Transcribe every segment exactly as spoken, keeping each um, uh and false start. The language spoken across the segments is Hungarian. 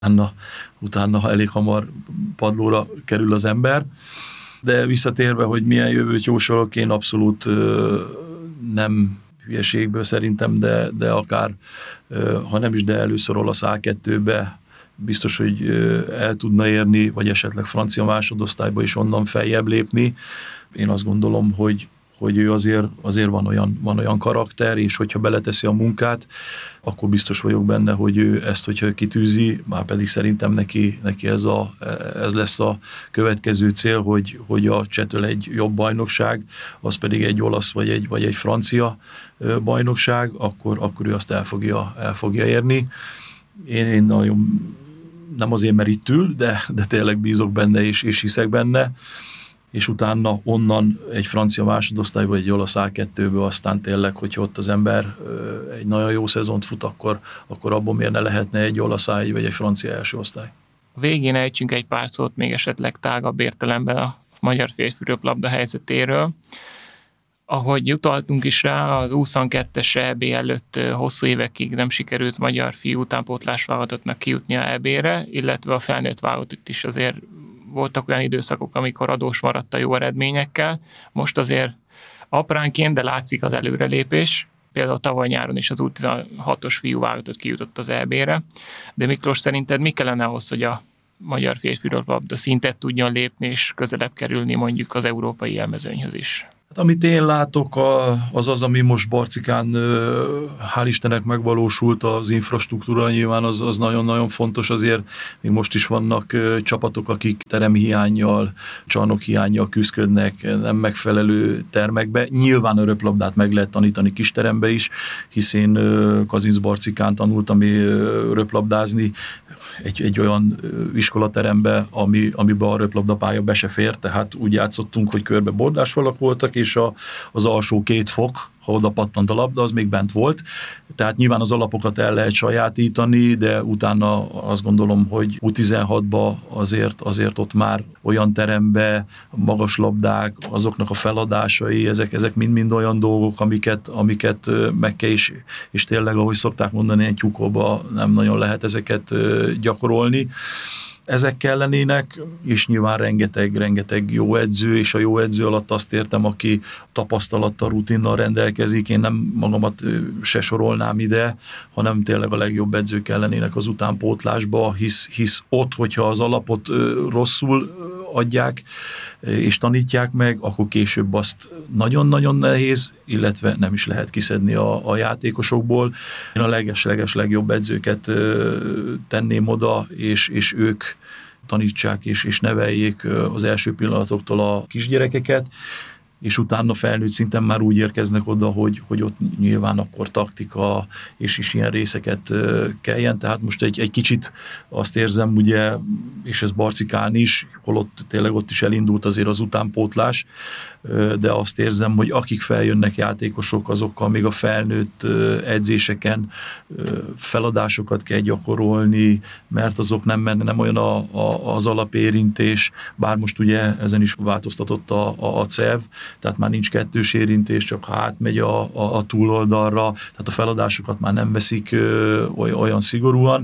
utána, utána elég hamar padlóra kerül az ember. De visszatérve, hogy milyen jövőt jósolok, én abszolút ö, nem hülyeségből szerintem, de, de akár, ö, ha nem is, de először olasz á kettőbe biztos, hogy ö, el tudna érni, vagy esetleg francia másodosztályba is onnan feljebb lépni. Én azt gondolom, hogy hogy ő azért, azért van, olyan, van olyan karakter, és hogyha beleteszi a munkát, akkor biztos vagyok benne, hogy ő ezt, hogyha kitűzi, már pedig szerintem neki, neki ez, a, ez lesz a következő cél, hogy, hogy a csettől egy jobb bajnokság, az pedig egy olasz vagy egy, vagy egy francia bajnokság, akkor, akkor ő azt el fogja, el fogja érni. Én, én nagyon, nem azért, mert itt ül, de, de tényleg bízok benne, és, és hiszek benne, és utána onnan egy francia másodosztály, vagy egy olasz á kettőbe, aztán tényleg, hogyha ott az ember egy nagyon jó szezont fut, akkor, akkor abban miért ne lehetne egy olasz á vagy egy francia első osztály. A végén ejtsünk egy pár szót még esetleg tágabb értelemben a magyar férfi röplabda helyzetéről. Ahogy utaltunk is rá, az huszonkettes é bé előtt hosszú évekig nem sikerült magyar fiú utánpótlás válogatottnak kijutnia é bé-re, illetve a felnőtt válogatott is azért voltak olyan időszakok, amikor adós maradt a jó eredményekkel. Most azért apránként, de látszik az előrelépés. Például tavaly nyáron is az U tizenhatos fiú válogatott kijutott az é bé-re. De Miklós, szerinted mi kellene ahhoz, hogy a magyar férfi röplabda szintet tudjon lépni, és közelebb kerülni mondjuk az európai élmezőnyhöz is? Hát, amit én látok, az az, ami most Barcikán hál' Istennek megvalósult, az infrastruktúra nyilván az, az nagyon-nagyon fontos, azért még most is vannak csapatok, akik teremhiánnyal, csarnokhiánnyal küzdködnek, nem megfelelő termekbe. Nyilván a röplabdát meg lehet tanítani kisterembe is, hiszen Kazinc Barcikán tanultam röplabdázni, egy, egy olyan iskolaterembe, ami, amiben a röplabdapálya be se fér, tehát úgy játszottunk, hogy körbe bordásfalak voltak, és a, az alsó két fok, ha oda pattant a labda, az még bent volt. Tehát nyilván az alapokat el lehet sajátítani, de utána azt gondolom, hogy U tizenhatba azért, azért ott már olyan terembe, magas labdák, azoknak a feladásai, ezek, ezek mind-mind olyan dolgok, amiket, amiket meg kell, és, és tényleg, ahogy szokták mondani, egy tyúkóba nem nagyon lehet ezeket gyakorolni. Ezek kellenének, és nyilván rengeteg, rengeteg jó edző, és a jó edző alatt azt értem, aki tapasztalattal, rutinnal rendelkezik. Én nem magamat se sorolnám ide, hanem tényleg a legjobb edzők kellenének az utánpótlásba, hisz, hisz ott, hogyha az alapot rosszul adják és tanítják meg, akkor később azt nagyon-nagyon nehéz, illetve nem is lehet kiszedni a, a játékosokból. Én a leges-leges legjobb edzőket tenném oda, és, és ők tanítsák és, és neveljék az első pillanatoktól a kisgyerekeket, és utána felnőtt szinten már úgy érkeznek oda, hogy, hogy ott nyilván akkor taktika és is ilyen részeket kelljen. Tehát most egy, egy kicsit azt érzem, ugye, és ez Barcikán is, holott tényleg ott is elindult azért az utánpótlás, de azt érzem, hogy akik feljönnek játékosok, azokkal még a felnőtt edzéseken feladásokat kell gyakorolni, mert azok nem menne, nem olyan a, a, az alapérintés, bár most ugye ezen is változtatott a, a, a cé e vé, tehát már nincs kettős érintés, csak ha átmegy a, a, a túloldalra, tehát a feladásokat már nem veszik ö, olyan szigorúan,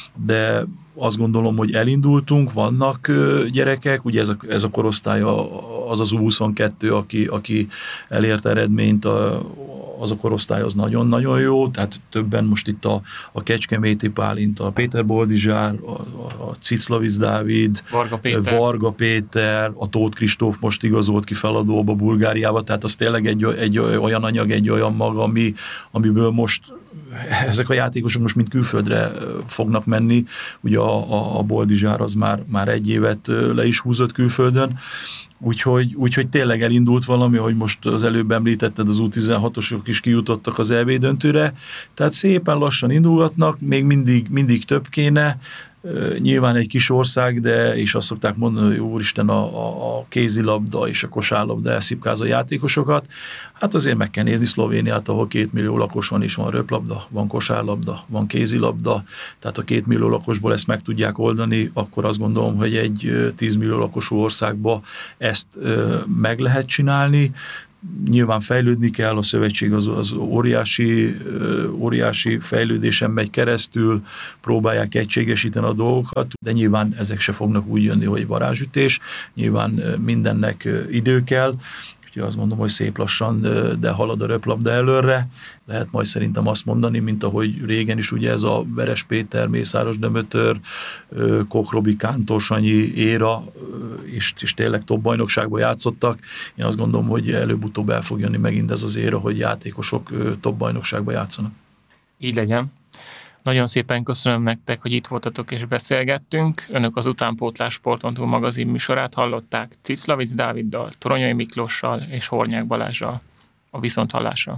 de azt gondolom, hogy elindultunk, vannak ö, gyerekek, ugye ez a, ez a korosztály az az U huszonkettő, aki, aki elért eredményt, a, az a korosztály az nagyon-nagyon jó, tehát többen most itt a, a Kecskeméti Pálint, a Péter Boldizsár, a, a Ciclavic Dávid, Varga Péter. Varga Péter, a Tóth Kristóf most igazolt ki feladóba Bulgáriába, tehát az tényleg egy, egy olyan anyag, egy olyan mag, ami, amiből most ezek a játékosok most mind külföldre fognak menni. Ugye a, a, a Boldizsár az már, már egy évet le is húzott külföldön, Úgyhogy, úgyhogy tényleg elindult valami, hogy most az előbb említetted, az U tizenhatosok is kijutottak az é bé döntőre, tehát szépen lassan indulhatnak, még mindig, mindig több kéne, nyilván egy kis ország, de és azt szokták mondani, hogy úristen, a, a, a kézilabda és a kosárlabda elszipkáz a játékosokat. Hát azért meg kell nézni Szlovéniát, ahol két millió lakos van, és van röplabda, van kosárlabda, van kézilabda, tehát a két millió lakosból ezt meg tudják oldani, akkor azt gondolom, hogy egy tíz millió lakosú országba ezt meg lehet csinálni. Nyilván fejlődni kell, a szövetség az, az óriási, óriási fejlődésen megy keresztül, próbálják egységesíteni a dolgokat, de nyilván ezek se fognak úgy jönni, hogy varázsütés, nyilván mindennek idő kell, úgyhogy azt mondom, hogy szép lassan, de halad a röplabda előre. Lehet majd szerintem azt mondani, mint ahogy régen is ugye ez a Veres Péter, Mészáros Dömötör, Koch Robi, Kántor Sanyi éra, és, és tényleg top bajnokságban játszottak. Én azt gondolom, hogy előbb-utóbb el fog jönni megint ez az éra, hogy játékosok top bajnokságban játszanak. Így legyen. Nagyon szépen köszönöm nektek, hogy itt voltatok és beszélgettünk. Önök az Utánpótlás Sport pont hu magazin műsorát hallották Ciszlavics Dáviddal, Toronyai Miklóssal és Hornyák Balázsral. A viszonthallásra.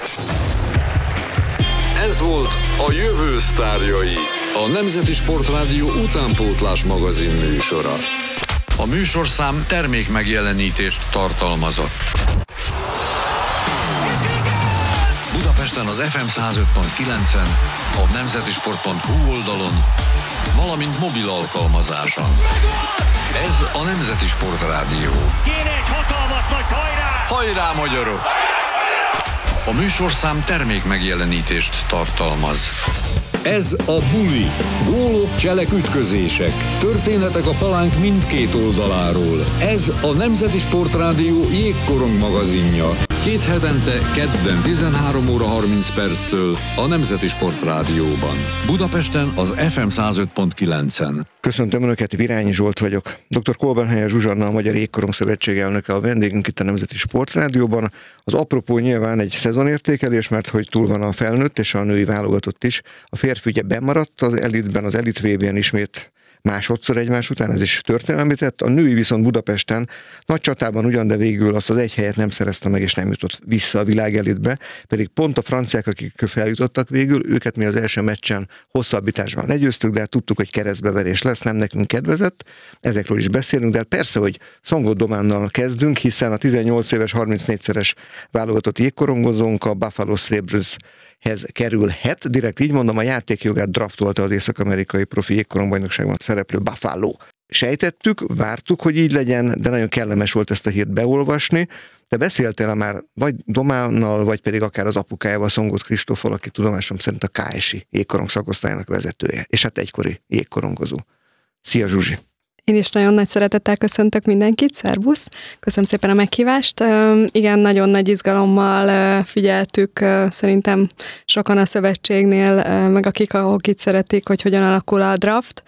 Ez volt a Jövő sztárjai, a Nemzeti Sportrádió Utánpótlás magazin műsora. A műsorszám termékmegjelenítést tartalmazott. Budapesten az ef em száz öt pont kilencen, a nemzetisport pont hu oldalon, valamint mobil alkalmazáson. Ez a Nemzeti Sportrádió. Kéne egy hatalmas nagy hajrá! Hajrá, magyarok! A műsorszám termékmegjelenítést tartalmaz. Ez a Buli. Gólok, cselek, ütközések. Történetek a palánk mindkét oldaláról. Ez a Nemzeti Sportrádió jégkorong magazinja. Két hetente, kedden tizenhárom óra harminc perctől a Nemzeti Sportrádióban. Budapesten az ef em száz öt pont kilencen. Köszöntöm Önöket, Virányi Zsolt vagyok. doktor Kolbenhelyer Zsuzsanna, a Magyar Jégkorong Szövetség elnöke a vendégünk itt a Nemzeti Sportrádióban. Az apropó nyilván egy szezonértékelés, mert hogy túl van a felnőtt és a női válogatott is. A férfi ugye bemaradt az elitben, az elit vé bén ismét másodszor egymás után, ez is történelmi tett. A női viszont Budapesten nagy csatában ugyan, de végül azt az egy helyet nem szerezte meg, és nem jutott vissza a világelitbe, pedig pont a franciák, akik feljutottak végül, őket mi az első meccsen hosszabbításban legyőztük, de hát tudtuk, hogy keresztbeverés lesz, nem nekünk kedvezett. Ezekről is beszélünk, de hát persze, hogy Szongot Dománnal kezdünk, hiszen a tizennyolc éves, harmincnégyszeres válogatott jégkorongozónk a Buffalo Sabres hez kerülhet. Direkt így mondom, a játékjogát draftolta az észak-amerikai profi jégkorongbajnokságban szereplő Buffalo. Sejtettük, vártuk, hogy így legyen, de nagyon kellemes volt ezt a hírt beolvasni. Te beszéltél már vagy Dománnal, vagy pedig akár az apukájával, Szongot Kristóffal, aki tudomásom szerint a ká es i jégkorong szakosztályának vezetője, és hát egykori jégkorongozó. Szia, Zsuzsi! Én is nagyon nagy szeretettel köszöntök mindenkit, szervusz! Köszönöm szépen a meghívást. Igen, nagyon nagy izgalommal figyeltük, szerintem sokan a szövetségnél, meg akik a hokit szeretik, hogy hogyan alakul a draft.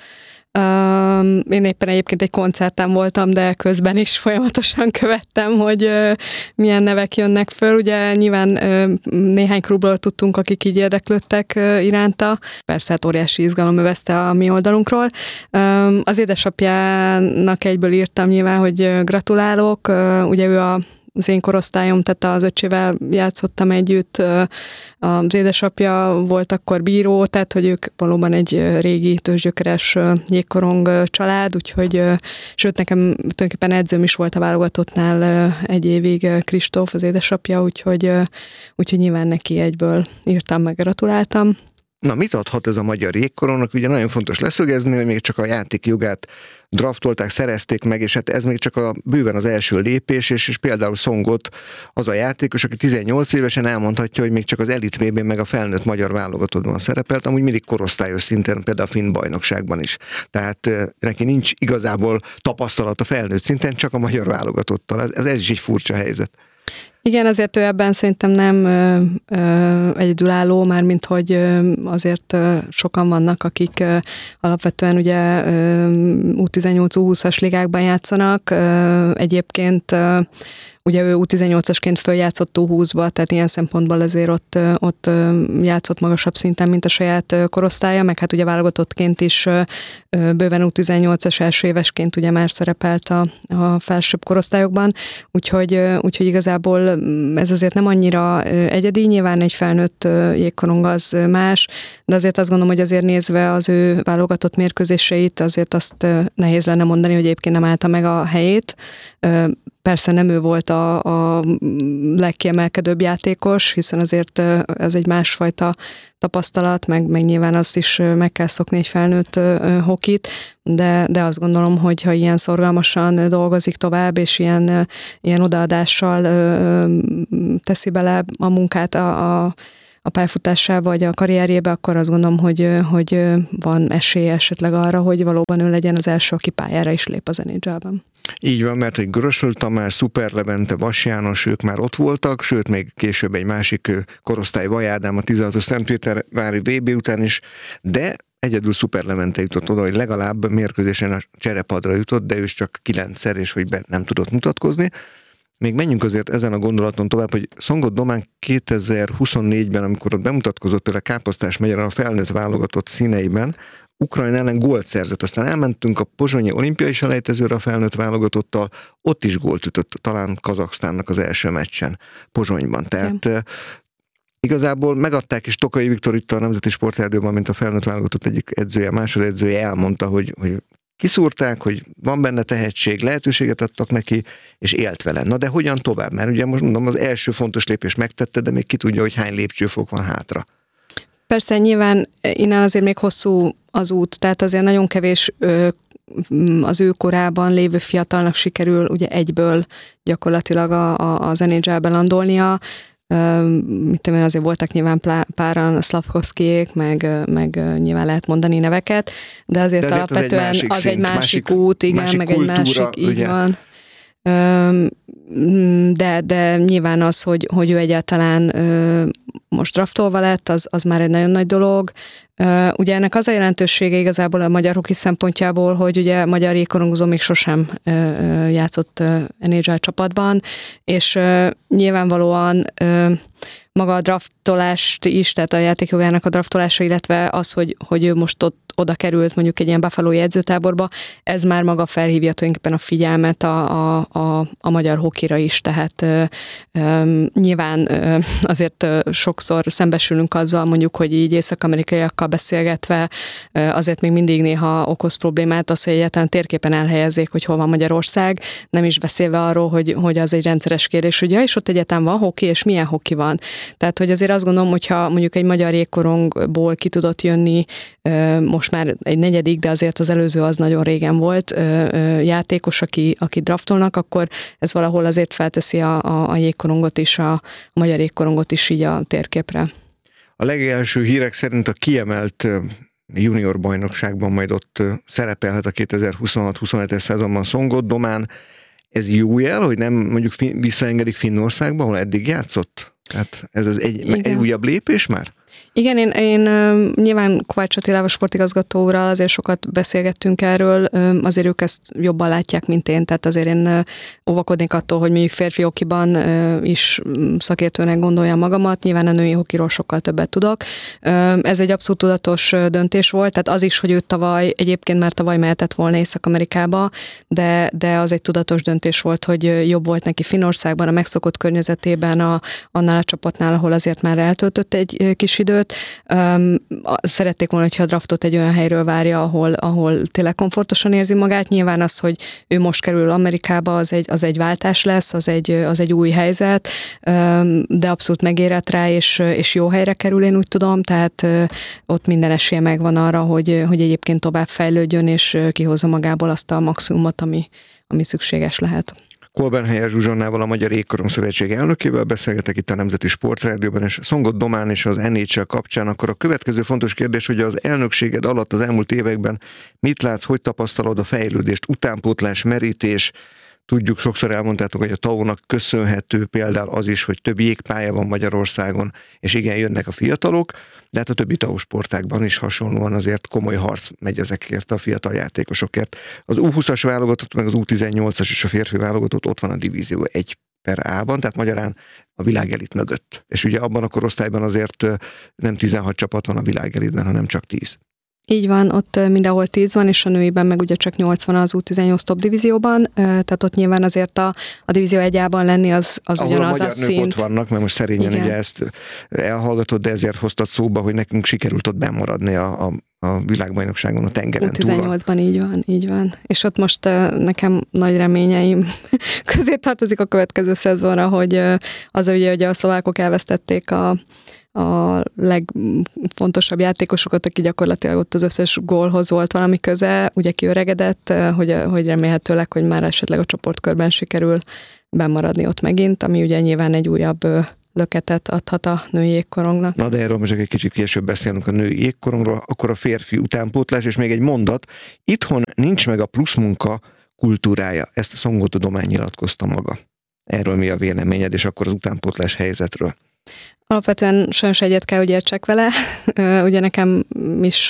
Én éppen egyébként egy koncerten voltam, de közben is folyamatosan követtem, hogy milyen nevek jönnek föl. Ugye nyilván néhány klubról tudtunk, akik így érdeklődtek iránta. Persze hát óriási izgalom övezte a mi oldalunkról. Az édesapjának egyből írtam nyilván, hogy gratulálok. Ugye ő a az én korosztályom, tehát az öcsével játszottam együtt, az édesapja volt akkor bíró, tehát hogy ők valóban egy régi tőzsgyökeres jégkorong család, úgyhogy, sőt nekem tulajdonképpen edzőm is volt a válogatottnál egy évig Kristóf, az édesapja, úgyhogy, úgyhogy nyilván neki egyből írtam, meg gratuláltam. Na, mit adhat ez a magyar jégkorongnak? Ugye nagyon fontos leszögezni, hogy még csak a játékjogát draftolták, szerezték meg, és hát ez még csak a bőven az első lépés, és, és például Szongot az a játékos, aki tizennyolc évesen elmondhatja, hogy még csak az elit vé bén meg a felnőtt magyar válogatottban szerepelt, amúgy mindig korosztályos szinten, például a finn bajnokságban is. Tehát neki nincs igazából tapasztalat a felnőtt szinten, csak a magyar válogatottal. Ez, ez, ez is egy furcsa helyzet. Igen, azért ő ebben szerintem nem ö, ö, egyedülálló, mármint hogy ö, azért ö, sokan vannak, akik ö, alapvetően ugye ö, U tizennyolc U húszas ligákban játszanak. Ö, egyébként ö, ugye ő U tizennyolcasként följátszott U húszba, tehát ilyen szempontból azért ott, ott játszott magasabb szinten, mint a saját korosztálya, meg hát ugye válogatottként is bőven U tizennyolcas első évesként ugye már szerepelt a, a felsőbb korosztályokban, úgyhogy, úgyhogy igazából ez azért nem annyira egyedi, nyilván egy felnőtt jégkorong az más, de azért azt gondolom, hogy azért nézve az ő válogatott mérkőzéseit, azért azt nehéz lenne mondani, hogy egyébként nem állta meg a helyét. Persze nem ő volt a, a legkiemelkedőbb játékos, hiszen azért ez egy másfajta tapasztalat, meg, meg nyilván azt is meg kell szokni egy felnőtt hokit, de, de azt gondolom, hogy ha ilyen szorgalmasan dolgozik tovább, és ilyen, ilyen odaadással teszi bele a munkát a, a a pályafutásába, vagy a karrierjébe, akkor azt gondolom, hogy, hogy van esélye esetleg arra, hogy valóban ő legyen az első, aki pályára is lép az en há el-ben. Így van, mert egy Grösöl Tamás, Szuper Levente, Vas János, ők már ott voltak, sőt, még később egy másik korosztály, Vaj Ádám a tizenhatos Szentpétervári vé bé után is, de egyedül Szuper Levente jutott oda, hogy legalább mérkőzésen a cserepadra jutott, de ő is csak kilencszer, és hogy be nem tudott mutatkozni. Még menjünk azért ezen a gondolaton tovább, hogy Szongot Domán kétezer-huszonnégyben, amikor ott bemutatkozott tőle Káposztás megyeren a felnőtt válogatott színeiben, Ukrajna ellen gólt szerzett. Aztán elmentünk a pozsonyi olimpiai selejtezőre a felnőtt válogatottal, ott is gólt ütött, talán Kazaksztánnak az első meccsen Pozsonyban. Tehát ja. Igazából megadták is Tokai Viktor itt a Nemzeti Sportrádióban, mint a felnőtt válogatott egyik edzője, másodedzője elmondta, hogy, hogy kiszúrták, hogy van benne tehetség, lehetőséget adtak neki, és élt vele. Na de hogyan tovább? Mert ugye most mondom, az első fontos lépés megtette, de még ki tudja, hogy hány lépcsőfok van hátra. Persze, nyilván innen azért még hosszú az út, tehát azért nagyon kevés az ő korában lévő fiatalnak sikerül ugye egyből gyakorlatilag a, a, az en há el-ben landolnia. Mit tudom én, azért voltak nyilván páran Szlavkovszkijék, meg, meg nyilván lehet mondani neveket, de azért, de azért alapvetően az egy másik, az egy másik, másik út, igen, másik meg kultúra, egy másik, így ugye? Van. De, de nyilván az, hogy, hogy ő egyáltalán most draftolva lett, az, az már egy nagyon nagy dolog. Ugye ennek az a jelentősége igazából a magyar hoki szempontjából, hogy ugye magyar jégkorongozó még sosem játszott en há el csapatban, és nyilvánvalóan maga a draftolást is, tehát a játékjogának a draftolása, illetve az, hogy, hogy ő most ott oda került mondjuk egy ilyen Buffalo-i edzőtáborba, ez már maga felhívja tulajdonképpen a figyelmet a, a, a, a magyar hokira is, tehát ö, ö, nyilván ö, azért ö, sokszor szembesülünk azzal mondjuk, hogy így észak-amerikaiakkal beszélgetve ö, azért még mindig néha okoz problémát az, hogy egyáltalán térképen elhelyezzék, hogy hol van Magyarország, nem is beszélve arról, hogy, hogy az egy rendszeres kérdés, hogy ja, és ott egyáltalán van hoki, és milyen hoki van. Tehát, hogy azért azt gondolom, hogyha mondjuk egy magyar jégkorongból ki tudott jönni ö, most már egy negyedik, de azért az előző az nagyon régen volt játékos, aki, aki draftolnak, akkor ez valahol azért felteszi a, a, a jégkorongot is, a, a magyar jégkorongot is így a térképre. A legelső hírek szerint a kiemelt junior bajnokságban majd ott szerepelhet a kétezer-huszonhat huszonhetes szezonban Szongot Domán. Ez jó jel, hogy nem mondjuk visszaengedik Finnországba, ahol eddig játszott? Tehát ez az egy, egy újabb lépés már? Igen, én, én nyilván Kovács Attilával, sportigazgató úrral azért sokat beszélgettünk erről, azért ők ezt jobban látják, mint én, tehát azért én óvakodnék attól, hogy mondjuk férfi hokiban is szakértőnek gondoljam magamat, nyilván a női hokiról sokkal többet tudok. Ez egy abszolút tudatos döntés volt, tehát az is, hogy ő tavaly, egyébként már tavaly mehetett volna Észak-Amerikába, de, de az egy tudatos döntés volt, hogy jobb volt neki Finnországban, a megszokott környezetében, a, annál a csapatnál, ahol azért már eltöltött egy kis időt. Um, szerették volna, hogyha a draftot egy olyan helyről várja, ahol, ahol tényleg komfortosan érzi magát. Nyilván az, hogy ő most kerül Amerikába, az egy, az egy váltás lesz, az egy, az egy új helyzet, um, de abszolút megérett rá, és, és jó helyre kerül, én úgy tudom, tehát uh, ott minden esélye megvan arra, hogy, hogy egyébként tovább fejlődjön, és kihozza magából azt a maximumot, ami, ami szükséges lehet. Kolbenhelyer Zsuzsannával, a Magyar Jégkorong Szövetség elnökével beszélgetek itt a Nemzeti Sportrádióban, és Szongot Domán és az en há el kapcsán. Akkor a következő fontos kérdés, hogy az elnökséged alatt az elmúlt években mit látsz, hogy tapasztalod a fejlődést, utánpótlás, merítés? Tudjuk, sokszor elmondtátok, hogy a té á o-nak köszönhető például az is, hogy több jégpálya van Magyarországon, és igen, jönnek a fiatalok, de hát a többi té á o sportákban is hasonlóan azért komoly harc megy ezekért a fiatal játékosokért. Az U húszas válogatott, meg az U tizennyolcas és a férfi válogatott ott van a divízió egy per A-ban, tehát magyarán a világelit mögött. És ugye abban a korosztályban azért nem tizenhat csapat van a világelitben, hanem csak tíz. Így van, ott mindenhol tíz van, és a nőiben meg ugye csak nyolc van az U tizennyolc top divízióban, tehát ott nyilván azért a, a divízió egyában lenni az, az ahol ugyanaz a a szint. ott vannak, mert most szerényen Igen. ugye ezt elhallgatod, de ezért hoztad szóba, hogy nekünk sikerült ott bemaradni a, a, a világbajnokságon a tengeren U tizennyolcban így van, így van. És ott most nekem nagy reményeim közé tartozik a következő szezonra, hogy az ugye, hogy a szlovákok elvesztették a a legfontosabb játékosokat, aki gyakorlatilag ott az összes gólhoz volt valami köze, ugye kiöregedett, hogy, hogy remélhetőleg, hogy már esetleg a csoportkörben sikerül bemaradni ott megint, ami ugye nyilván egy újabb löketet adhat a női jégkorongnak. Na de erről most egy kicsit később beszélünk a női jégkorongról, akkor a férfi utánpótlás, és még egy mondat, itthon nincs meg a pluszmunka kultúrája, ezt a Szomgótudomány nyilatkozta maga. Erről mi a véleményed, és akkor az utánpótlás helyzetről? Alapvetően sajnos egyet kell, hogy értsek vele. Ugye nekem is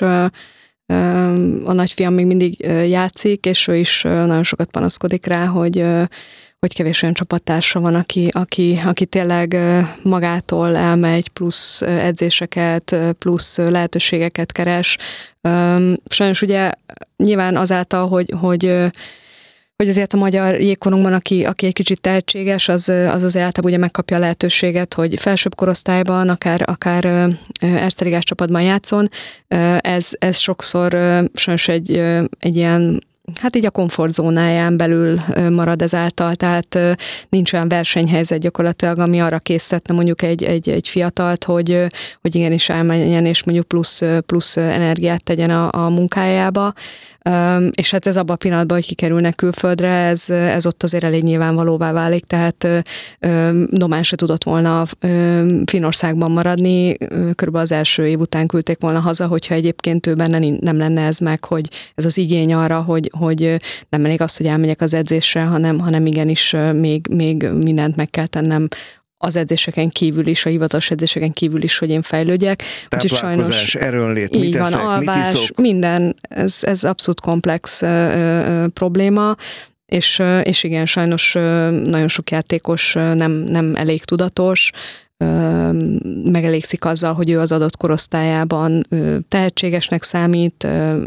a nagyfiam még mindig játszik, és ő is nagyon sokat panaszkodik rá, hogy, hogy kevés olyan csapattársa van, aki, aki, aki tényleg magától elmegy, plusz edzéseket, plusz lehetőségeket keres. Sajnos ugye nyilván azáltal, hogy, hogy hogy azért a magyar jégkorongban, aki, aki egy kicsit tehetséges, az, az azért általában ugye megkapja a lehetőséget, hogy felsőbb korosztályban, akár, akár erszteligás csapatban játszon. Ez, ez sokszor sajnos egy, egy ilyen, hát így a komfortzónáján belül marad ezáltal, tehát nincs olyan versenyhelyzet gyakorlatilag, ami arra készítette mondjuk egy, egy, egy fiatalt, hogy, hogy igenis elmenjen, és mondjuk plusz, plusz energiát tegyen a, a munkájába. Um, és hát ez abban a pillanatban, hogy kikerülnek külföldre, ez, ez ott azért elég nyilvánvalóvá válik, tehát um, Domán se tudott volna um, Finnországban maradni, körülbelül az első év után küldték volna haza, hogyha egyébként ő benne nem lenne ez meg, hogy ez az igény arra, hogy, hogy nem elég az, hogy elmegyek az edzésre, hanem, hanem igenis még, még mindent meg kell tennem az edzéseken kívül is, a hivatalos edzéseken kívül is, hogy én fejlődjek. Táplálkozás, erőnlét, mit így van, eszek, alvás, mit iszok? Minden, ez, ez abszolút komplex ö, ö, probléma, és, ö, és igen, sajnos ö, nagyon sok játékos ö, nem, nem elég tudatos, ö, megelégszik azzal, hogy ő az adott korosztályában ö, tehetségesnek számít, ö,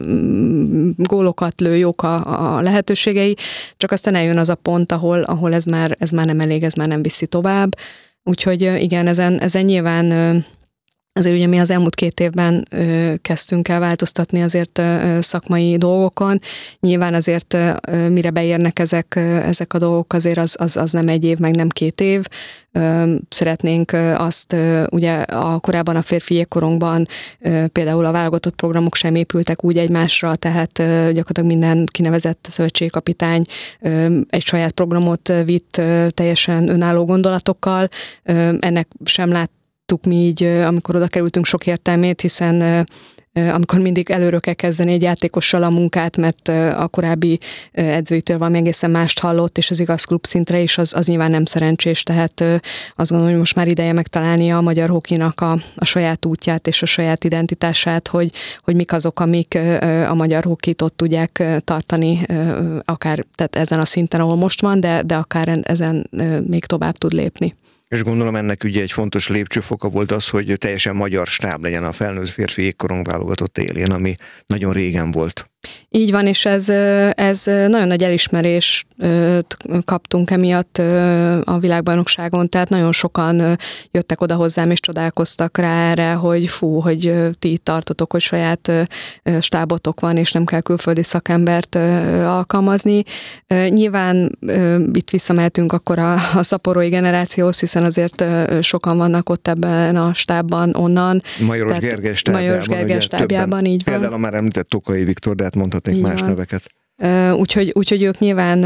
gólokat lő, jók a, a lehetőségei, csak aztán eljön az a pont, ahol, ahol ez, már, ez már nem elég, ez már nem viszi tovább. Úgyhogy igen, ezen, ezen nyilván azért ugye mi az elmúlt két évben ö, kezdtünk el változtatni azért ö, szakmai dolgokon. Nyilván azért ö, mire beérnek ezek, ö, ezek a dolgok, azért az, az, az nem egy év, meg nem két év. Ö, szeretnénk ö, azt, ö, ugye a korábban a férfi jégkorongban ö, például a válogatott programok sem épültek úgy egymásra, tehát ö, gyakorlatilag minden kinevezett szövetségkapitány ö, egy saját programot vitt ö, teljesen önálló gondolatokkal. Ö, ennek sem lát mi így, amikor oda kerültünk, sok értelmét, hiszen amikor mindig előről kell kezdeni egy játékossal a munkát, mert a korábbi edzőitől valami egészen mást hallott, és az igaz klub szintre is, az, az nyilván nem szerencsés, tehát azt gondolom, hogy most már ideje megtalálni a magyar hokinak a, a saját útját és a saját identitását, hogy, hogy mik azok, amik a magyar hokit ott tudják tartani, akár tehát ezen a szinten, ahol most van, de, de akár ezen még tovább tud lépni. És gondolom ennek ugye egy fontos lépcsőfoka volt az, hogy teljesen magyar stáb legyen a felnőtt férfi jégkorong válogatott élén, ami nagyon régen volt. Így van, és ez, ez nagyon nagy elismerést kaptunk emiatt a világbajnokságon, tehát nagyon sokan jöttek oda hozzám, és csodálkoztak rá erre, hogy fú, hogy ti itt tartotok, hogy saját stábotok van, és nem kell külföldi szakembert alkalmazni. Nyilván itt visszamehetünk akkor a, a szaporói generációhoz, hiszen azért sokan vannak ott ebben a stábban onnan. Majoros Gergely stábjában. Majoros Gergely stábjában, így van. Például a már említett Tokai Viktor, de hát mondhatnék így más van. neveket. Úgyhogy, úgyhogy ők nyilván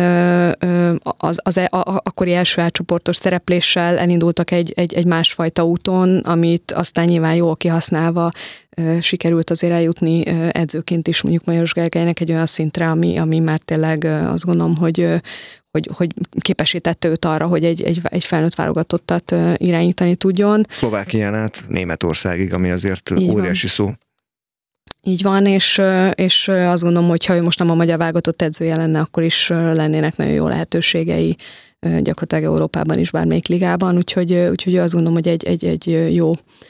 az, az a, a, akkori első átcsoportos szerepléssel elindultak egy, egy, egy másfajta úton, amit aztán nyilván jól kihasználva sikerült azért eljutni edzőként is mondjuk Majoros Gergelynek egy olyan szintre, ami, ami már tényleg azt gondolom, hogy, hogy, hogy képesítette őt arra, hogy egy, egy, egy felnőtt válogatottat irányítani tudjon. Szlovákián át Németországig, ami azért így óriási van. Szó. Így van, és, és azt gondolom, hogy ha ő most nem a magyar válogatott edzője lenne, akkor is lennének nagyon jó lehetőségei gyakorlatilag Európában is, bármelyik ligában, úgyhogy, úgyhogy azt gondolom, hogy egy, egy, egy jó,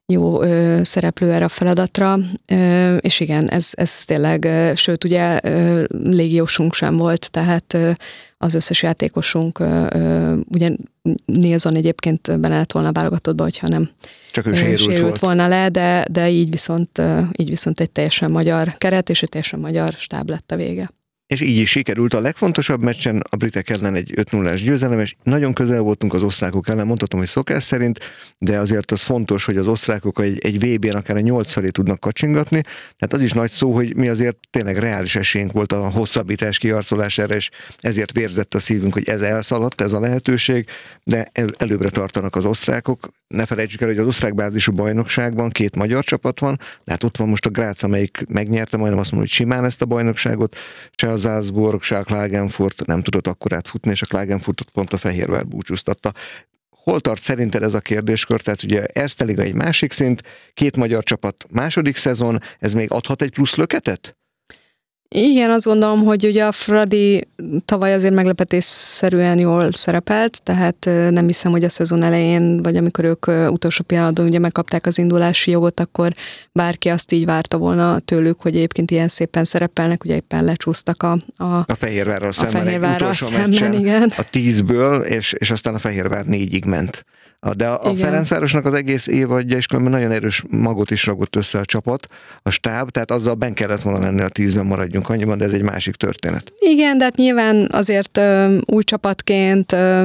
jó ö, szereplő erre a feladatra, ö, és igen, ez, ez tényleg, ö, sőt ugye ö, légiósunk sem volt, tehát ö, az összes játékosunk, ö, ö, ugye Nilsson egyébként benne lett volna a válogatottba, hogyha nem Csak ő sérült, sérült volt. volna le, de, de így, viszont, ö, így viszont egy teljesen magyar keret, és egy teljesen magyar stáb lett a vége. És így is sikerült a legfontosabb meccsen, a britek ellen egy öt nullás győzelem, és nagyon közel voltunk az osztrákok ellen, mondhatom, hogy szokás szerint, de azért az fontos, hogy az osztrákok egy, egy vé bén akár a nyolc felé tudnak kacsingatni, tehát az is nagy szó, hogy mi azért tényleg reális esélyünk volt a hosszabbítás kiharcolására, és ezért vérzett a szívünk, hogy ez elszaladt, ez a lehetőség, de el, előbbre tartanak az osztrákok. Ne felejtsük el, hogy az osztrák bázisú bajnokságban két magyar csapat van, de hát ott van most a Graz, amelyik megnyerte, majdnem azt mondom, hogy simán ezt a bajnokságot, se a Salzburg, se a Klagenfurt nem tudott akkorát futni, és a Klagenfurtot pont a Fehérvár búcsúztatta. Hol tart szerinted ez a kérdéskör? Tehát ugye Erste Liga egy másik szint, két magyar csapat második szezon, ez még adhat egy plusz löketet? Igen, azt gondolom, hogy ugye a Fradi tavaly azért meglepetésszerűen jól szerepelt, tehát nem hiszem, hogy a szezon elején, vagy amikor ők utolsó pillanatban ugye megkapták az indulási jogot, akkor bárki azt így várta volna tőlük, hogy egyébként ilyen szépen szerepelnek, ugye éppen lecsúsztak a... A, a Fehérvárral szemben, Fehérvárral egy utolsó szemben, meccsen, igen. a tízből, és, és aztán a Fehérvár négyig ment. De a, a Ferencvárosnak az egész évadja, és különben nagyon erős magot is ragott össze a csapat, a stáb, tehát azzal benn kellett volna lenni a tízben, maradjunk annyiban, de ez egy másik történet. Igen, de hát nyilván azért ö, új csapatként ö,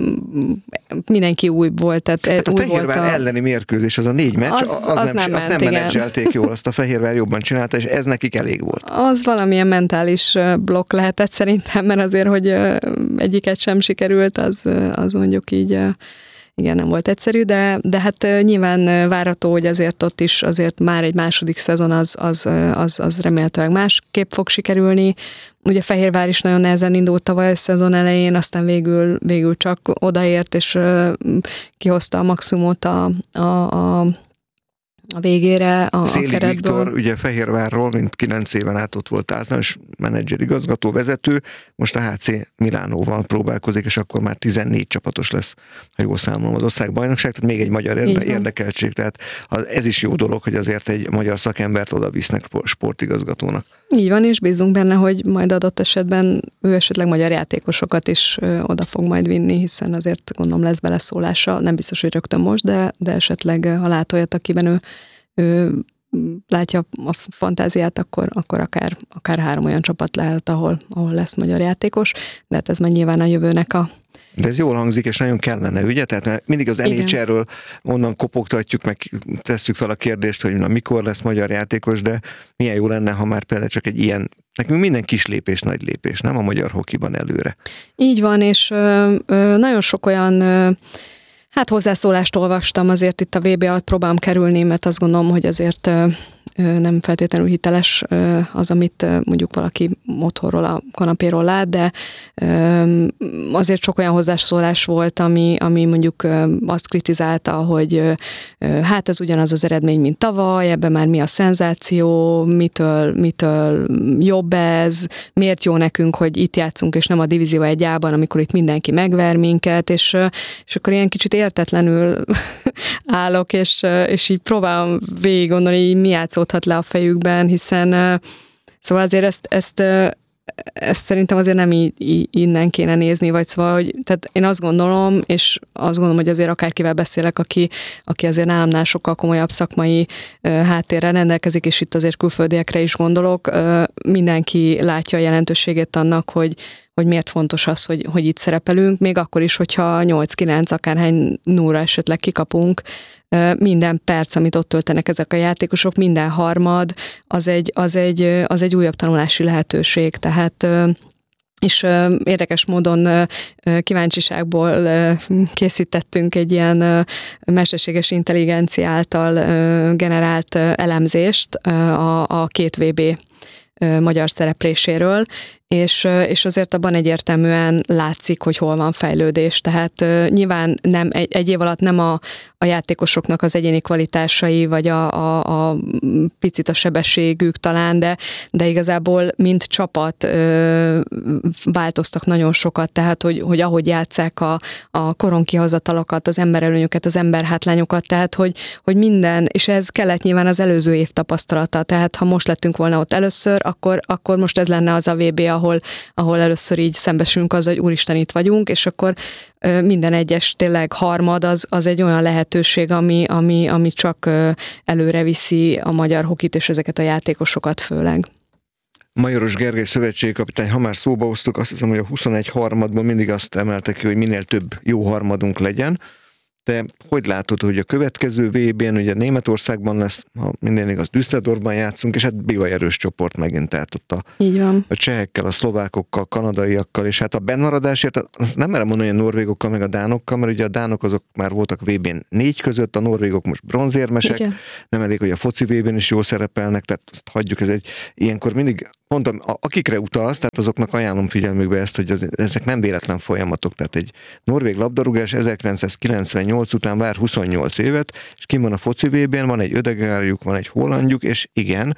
mindenki új volt. Tehát hát a új Fehérvár volt a... elleni mérkőzés, az a négy meccs, az, Az- az, az nem, nem azt ment, nem igen. menedzselték jól, azt a Fehérvár jobban csinálta, és ez nekik elég volt. Az valamilyen mentális blokk lehetett szerintem, mert azért, hogy ö, egyiket sem sikerült, az, ö, az mondjuk így... Ö, igen, nem volt egyszerű, de, de hát nyilván várható, hogy azért ott is azért már egy második szezon az, az, az, az remélhetőleg másképp fog sikerülni. Ugye Fehérvár is nagyon nehezen indult tavaly a szezon elején, aztán végül, végül csak odaért, és kihozta a maximumot a, a, a a végére a, a Széli keretből. Viktor, ugye Fehérvárról, mint kilenc éven át ott volt általános menedzser, igazgató, vezető, most a há cé Milánóval próbálkozik, és akkor már tizennégy csapatos lesz, ha jól számolom, az osztrák bajnokság, tehát még egy magyar érde- érdekeltség, tehát ez is jó dolog, hogy azért egy magyar szakembert oda visznek sportigazgatónak. Így van, és bízunk benne, hogy majd adott esetben ő esetleg magyar játékosokat is ö, oda fog majd vinni, hiszen azért gondolom lesz beleszólása, nem biztos, hogy rögtön most, de, de esetleg ha lát olyat, akiben ő, ő látja a fantáziát, akkor, akkor akár, akár három olyan csapat lehet, ahol, ahol lesz magyar játékos, de hát ez már nyilván a jövőnek a De ez jól hangzik, és nagyon kellene, ugye? Tehát mindig az en há el-ről onnan kopogtatjuk, meg tesszük fel a kérdést, hogy na, mikor lesz magyar játékos, de milyen jó lenne, ha már például csak egy ilyen, nekünk minden kis lépés, nagy lépés, nem a magyar hokiban előre. Így van, és ö, ö, nagyon sok olyan ö, hát hozzászólást olvastam azért itt a vé bé alatt próbálom kerülni, mert azt gondolom, hogy azért ö, nem feltétlenül hiteles az, amit mondjuk valaki otthonról, a kanapéról lát, de azért sok olyan hozzászólás volt, ami, ami mondjuk azt kritizálta, hogy hát ez ugyanaz az eredmény, mint tavaly, ebben már mi a szenzáció, mitől, mitől jobb ez, miért jó nekünk, hogy itt játszunk, és nem a Divízió egy A-ban, amikor itt mindenki megver minket, és, és akkor ilyen kicsit értetlenül állok, és, és így próbálom végig gondolni, hogy mi játszódhat le a fejükben, hiszen szóval azért ezt, ezt, ezt szerintem azért nem í, í, innen kéne nézni, vagy szóval, hogy tehát én azt gondolom, és azt gondolom, hogy azért akárkivel beszélek, aki, aki azért nálamnál sokkal komolyabb szakmai háttérrel rendelkezik, és itt azért külföldiekre is gondolok, mindenki látja a jelentőségét annak, hogy hogy miért fontos az, hogy, hogy itt szerepelünk, még akkor is, hogyha nyolc-kilenc akárhány núra esetleg kikapunk, minden perc, amit ott töltenek ezek a játékosok, minden harmad, az egy, az egy, az egy újabb tanulási lehetőség, tehát és érdekes módon kíváncsiságból készítettünk egy ilyen mesterséges intelligencia által generált elemzést a, a két vé bé magyar szerepléséről, és, és azért abban egyértelműen látszik, hogy hol van fejlődés. Tehát nyilván nem, egy, egy év alatt nem a, a játékosoknak az egyéni kvalitásai, vagy a, a, a picit a sebességük talán, de, de igazából mint csapat ö, változtak nagyon sokat, tehát hogy, hogy ahogy játsszák a, a koronkihozatalokat, az emberelőnyöket, az emberhátlányokat, tehát hogy, hogy minden, és ez kellett nyilván az előző év tapasztalata, tehát ha most lettünk volna ott először, akkor, akkor most ez lenne az a vé bé, ahol, ahol először így szembesülünk az, hogy úristen, itt vagyunk, és akkor minden egyes tényleg harmad az, az egy olyan lehetőség, ami, ami, ami csak előre viszi a magyar hokit és ezeket a játékosokat főleg. Majoros Gergely szövetségi kapitány, ha már szóba hoztuk, azt hiszem, hogy a huszonegy harmadban mindig azt emelte ki, hogy minél több jó harmadunk legyen. Te hogy látod, hogy a következő vé bén, ugye Németországban lesz, ha minden igaz, Düsseldorfban játszunk, és hát bivaj erős csoport megint, tehát ott a, Így van. a csehekkel, a szlovákokkal, kanadaiakkal, és hát a bennmaradásért, azt nem merem mondani, hogy a norvégokkal, meg a dánokkal, mert ugye a dánok azok már voltak vé bén négy között, a norvégok most bronzérmesek, igen. Nem elég, hogy a foci vé bén is jól szerepelnek, tehát azt hagyjuk, ez egy ilyenkor mindig, mondtam, akikre utalsz, tehát azoknak ajánlom figyelmükbe ezt, hogy az, ezek nem véletlen folyamatok, tehát egy norvég labdarúgás ezerkilencszázkilencvennyolc után vár huszonnyolc évet, és kim van a foci vé bén, van egy Ödegárjuk, van egy hollandjuk, és igen,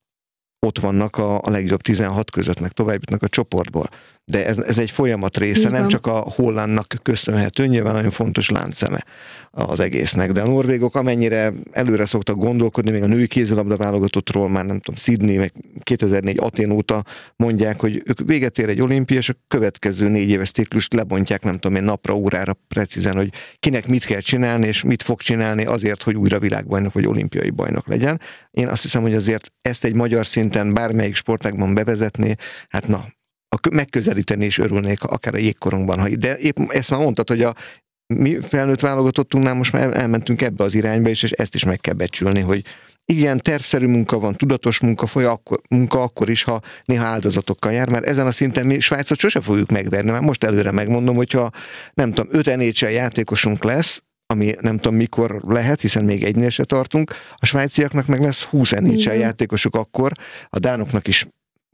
ott vannak a, a legjobb tizenhat között, meg tovább jutnak a csoportból. De ez, ez egy folyamat része, igen. Nem csak a hollandnak köszönhető, nyilván nagyon fontos láncszeme az egésznek. De a norvégok amennyire előre szoktak gondolkodni, még a női kézilabda válogatottról már nem tudom, Sydney, meg kétezer-négy Atén óta mondják, hogy ők véget ér egy olimpia, és a következő négy éves ciklust lebontják, nem tudom én, napra, órára precízen, hogy kinek mit kell csinálni, és mit fog csinálni azért, hogy újra világbajnok vagy olimpiai bajnok legyen. Én azt hiszem, hogy azért ezt egy magyar szinten bármelyik sportágban bevezetni, hát na, a megközelíteni is örülnék, akár a jégkorongban. Ha, de épp ezt már mondtad, hogy a mi felnőtt válogatottunknál most már elmentünk ebbe az irányba is, és ezt is meg kell becsülni, hogy igen, tervszerű munka van, tudatos munka, foly, akkor, munka akkor is, ha néha áldozatokkal jár, mert ezen a szinten mi Svájcot sose fogjuk megverni, mert most előre megmondom, hogyha nem tudom, öt en há el játékosunk lesz, ami nem tudom mikor lehet, hiszen még egynél se tartunk, a svájciaknak meg lesz húsz en há el játékosuk akkor, a dánoknak is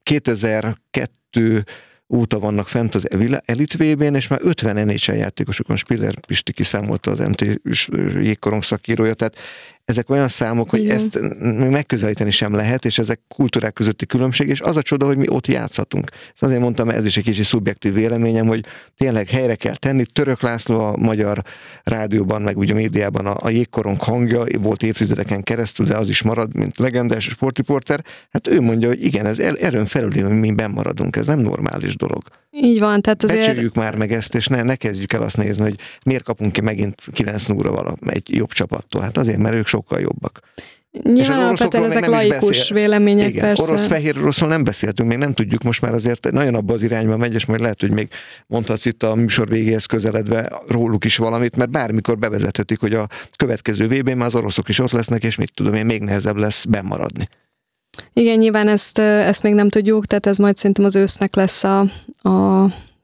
kétezer-kettő óta vannak fent az Elite vé bén, és már ötven en há el játékosok van, Spiller Pisti kiszámolta az em té jégkorong szakírója, tehát ezek olyan számok, hogy igen. Ezt megközelíteni sem lehet, és ezek kultúrák közötti különbség, és az a csoda, hogy mi ott játszhatunk. Ezt azért mondtam, ez is egy kicsi szubjektív véleményem, hogy tényleg helyre kell tenni. Török László a magyar rádióban, meg ugye a médiában a, a jégkorong hangja, volt évtizedeken keresztül, de az is marad, mint legendás sportriporter. Hát ő mondja, hogy igen, ez erőn felüli, hogy mi benn maradunk, ez nem normális dolog. Így van, tehát azért... Becsüljük már meg ezt, és ne, ne kezdjük el azt nézni, hogy miért kapunk ki megint kilenc nulla vala egy jobb csapattól. Hát azért, mert ők sokkal jobbak. Nyilván alapvetően ezek laikus vélemények, igen, persze. Orosz-fehér oroszról nem beszéltünk, még nem tudjuk, most már azért nagyon abba az irányba megy, és majd lehet, hogy még mondhatsz itt a műsor végéhez közeledve róluk is valamit, mert bármikor bevezethetik, hogy a következő vé bén már az oroszok is ott lesznek, és mit tudom én, még nehezebb lesz bennmaradni. Igen, nyilván ezt, ezt még nem tudjuk, tehát ez majd szerintem az ősznek lesz a, a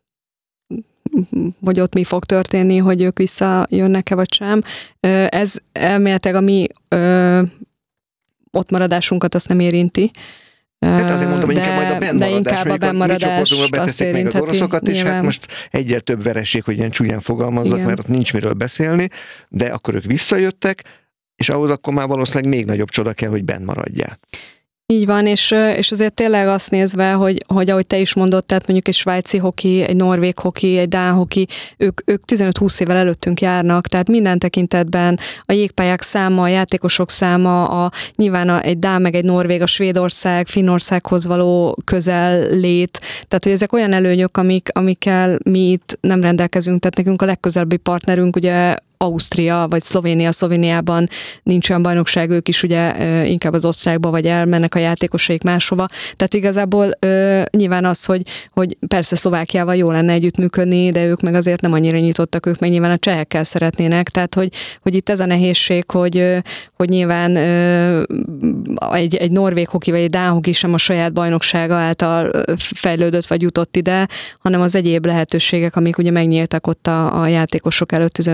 vagy ott mi fog történni, hogy ők visszajönnek-e vagy sem. Ez elméletileg a mi ö, ott maradásunkat azt nem érinti. Hát azért mondtam, hogy de, inkább majd a bennmaradás, de inkább a bennmaradás azt még az oroszokat, és hát most egyel több vereség, hogy ilyen csúnyán fogalmazzak, igen. Mert ott nincs miről beszélni, de akkor ők visszajöttek, és ahhoz akkor már valószínűleg még nagyobb csoda kell, hogy benn maradjál. Így van, és, és azért tényleg azt nézve, hogy, hogy ahogy te is mondod, tehát mondjuk egy svájci hoki, egy norvég hoki, egy dán hoki, ők, ők tizenöt-húsz évvel előttünk járnak, tehát minden tekintetben a jégpályák száma, a játékosok száma, a, nyilván a, egy dán meg egy norvég, a Svédország, Finnországhoz való közel lét, tehát hogy ezek olyan előnyök, amik, amikkel mi itt nem rendelkezünk, tehát nekünk a legközelebbi partnerünk ugye Ausztria vagy Szlovénia, Szlovéniában nincs olyan bajnokság, ők is ugye inkább az osztrákba vagy elmennek a játékosaik máshova. Tehát igazából nyilván az, hogy, hogy persze Szlovákiával jó lenne együttműködni, de ők meg azért nem annyira nyitottak, ők meg nyilván a csehekkel szeretnének. Tehát, hogy, hogy itt ez a nehézség, hogy, hogy nyilván egy, egy norvég hoki vagy egy dán hoki sem a saját bajnoksága által fejlődött vagy jutott ide, hanem az egyéb lehetőségek, amik ugye megnyíltak ott a, a játékosok előtt tizenöt-húsz éve.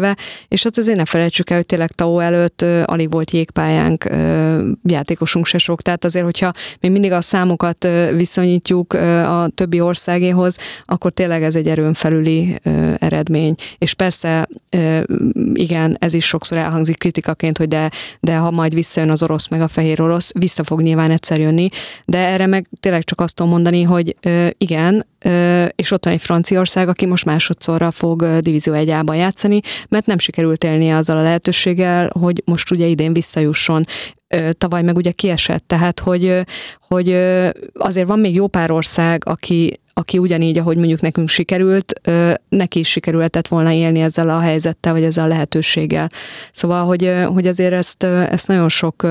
éve, és ott azért ne felejtsük el, hogy tényleg té á o előtt alig volt jégpályánk, játékosunk se sok, tehát azért, hogyha még mindig a számokat viszonyítjuk a többi országéhoz, akkor tényleg ez egy erőn felüli eredmény. És persze, igen, ez is sokszor elhangzik kritikaként, hogy de, de ha majd visszajön az orosz meg a fehér orosz, vissza fog nyilván egyszer jönni, de erre meg tényleg csak azt tudom mondani, hogy igen, és ott van egy Franciaország, aki most másodszorra fog Divízió egy á-ban játszani, mert nem sikerült élnie azzal a lehetőséggel, hogy most ugye idén visszajusson. Tavaly meg ugye kiesett, tehát hogy, hogy azért van még jó pár ország, aki, aki ugyanígy, ahogy mondjuk nekünk sikerült, neki is sikerülhetett volna élni ezzel a helyzettel, vagy ezzel a lehetőséggel. Szóval, hogy, hogy azért ezt, ezt nagyon sok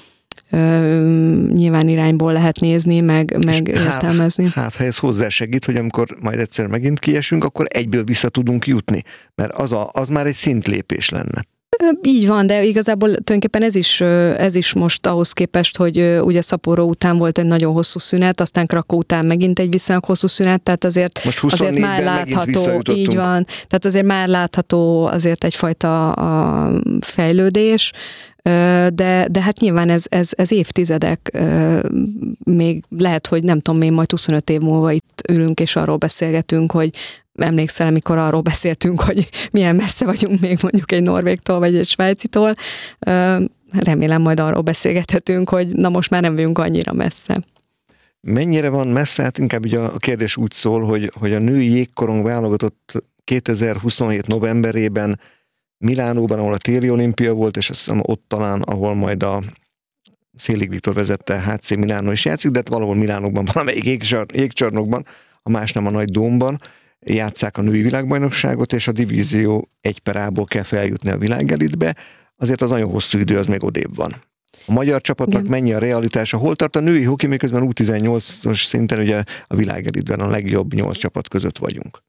nyilván irányból lehet nézni, meg, meg értelmezni. Hát, hát, ha ez hozzásegít, hogy amikor majd egyszer megint kiesünk, akkor egyből vissza tudunk jutni, mert az, a, az már egy szintlépés lenne. Így van, de igazából tulajdonképpen ez is, ez is most ahhoz képest, hogy ugye Sapporo után volt egy nagyon hosszú szünet, aztán Krakow után megint egy viszonylag hosszú szünet, tehát azért, azért már látható, így van, tehát azért már látható azért egyfajta a fejlődés, de, de hát nyilván ez, ez, ez évtizedek, még lehet, hogy nem tudom, én majd huszonöt év múlva itt ülünk és arról beszélgetünk, hogy emlékszel, amikor arról beszéltünk, hogy milyen messze vagyunk még mondjuk egy norvégtól, vagy egy svájcitól. Remélem majd arról beszélgethetünk, hogy na most már nem vagyunk annyira messze. Mennyire van messze? Hát inkább ugye a kérdés úgy szól, hogy, hogy a női jégkorong válogatott kétezer-huszonhét novemberében Milánóban, ahol a téli olimpia volt, és azt hiszem ott talán, ahol majd a Szélig Viktor vezette há cé Milánó is játszik, de hát valahol Milánóban, valamelyik jégcsar, jégcsarnokban, a más nem a nagy dómban játsszák a női világbajnokságot, és a divízió egy per á-ból kell feljutni a világelitbe, azért az nagyon hosszú idő, az még odébb van. A magyar csapatnak igen. Mennyi a realitása? Hol tart a női hoki, miközben U tizennyolcas szinten ugye a világelitben a legjobb nyolc csapat között vagyunk?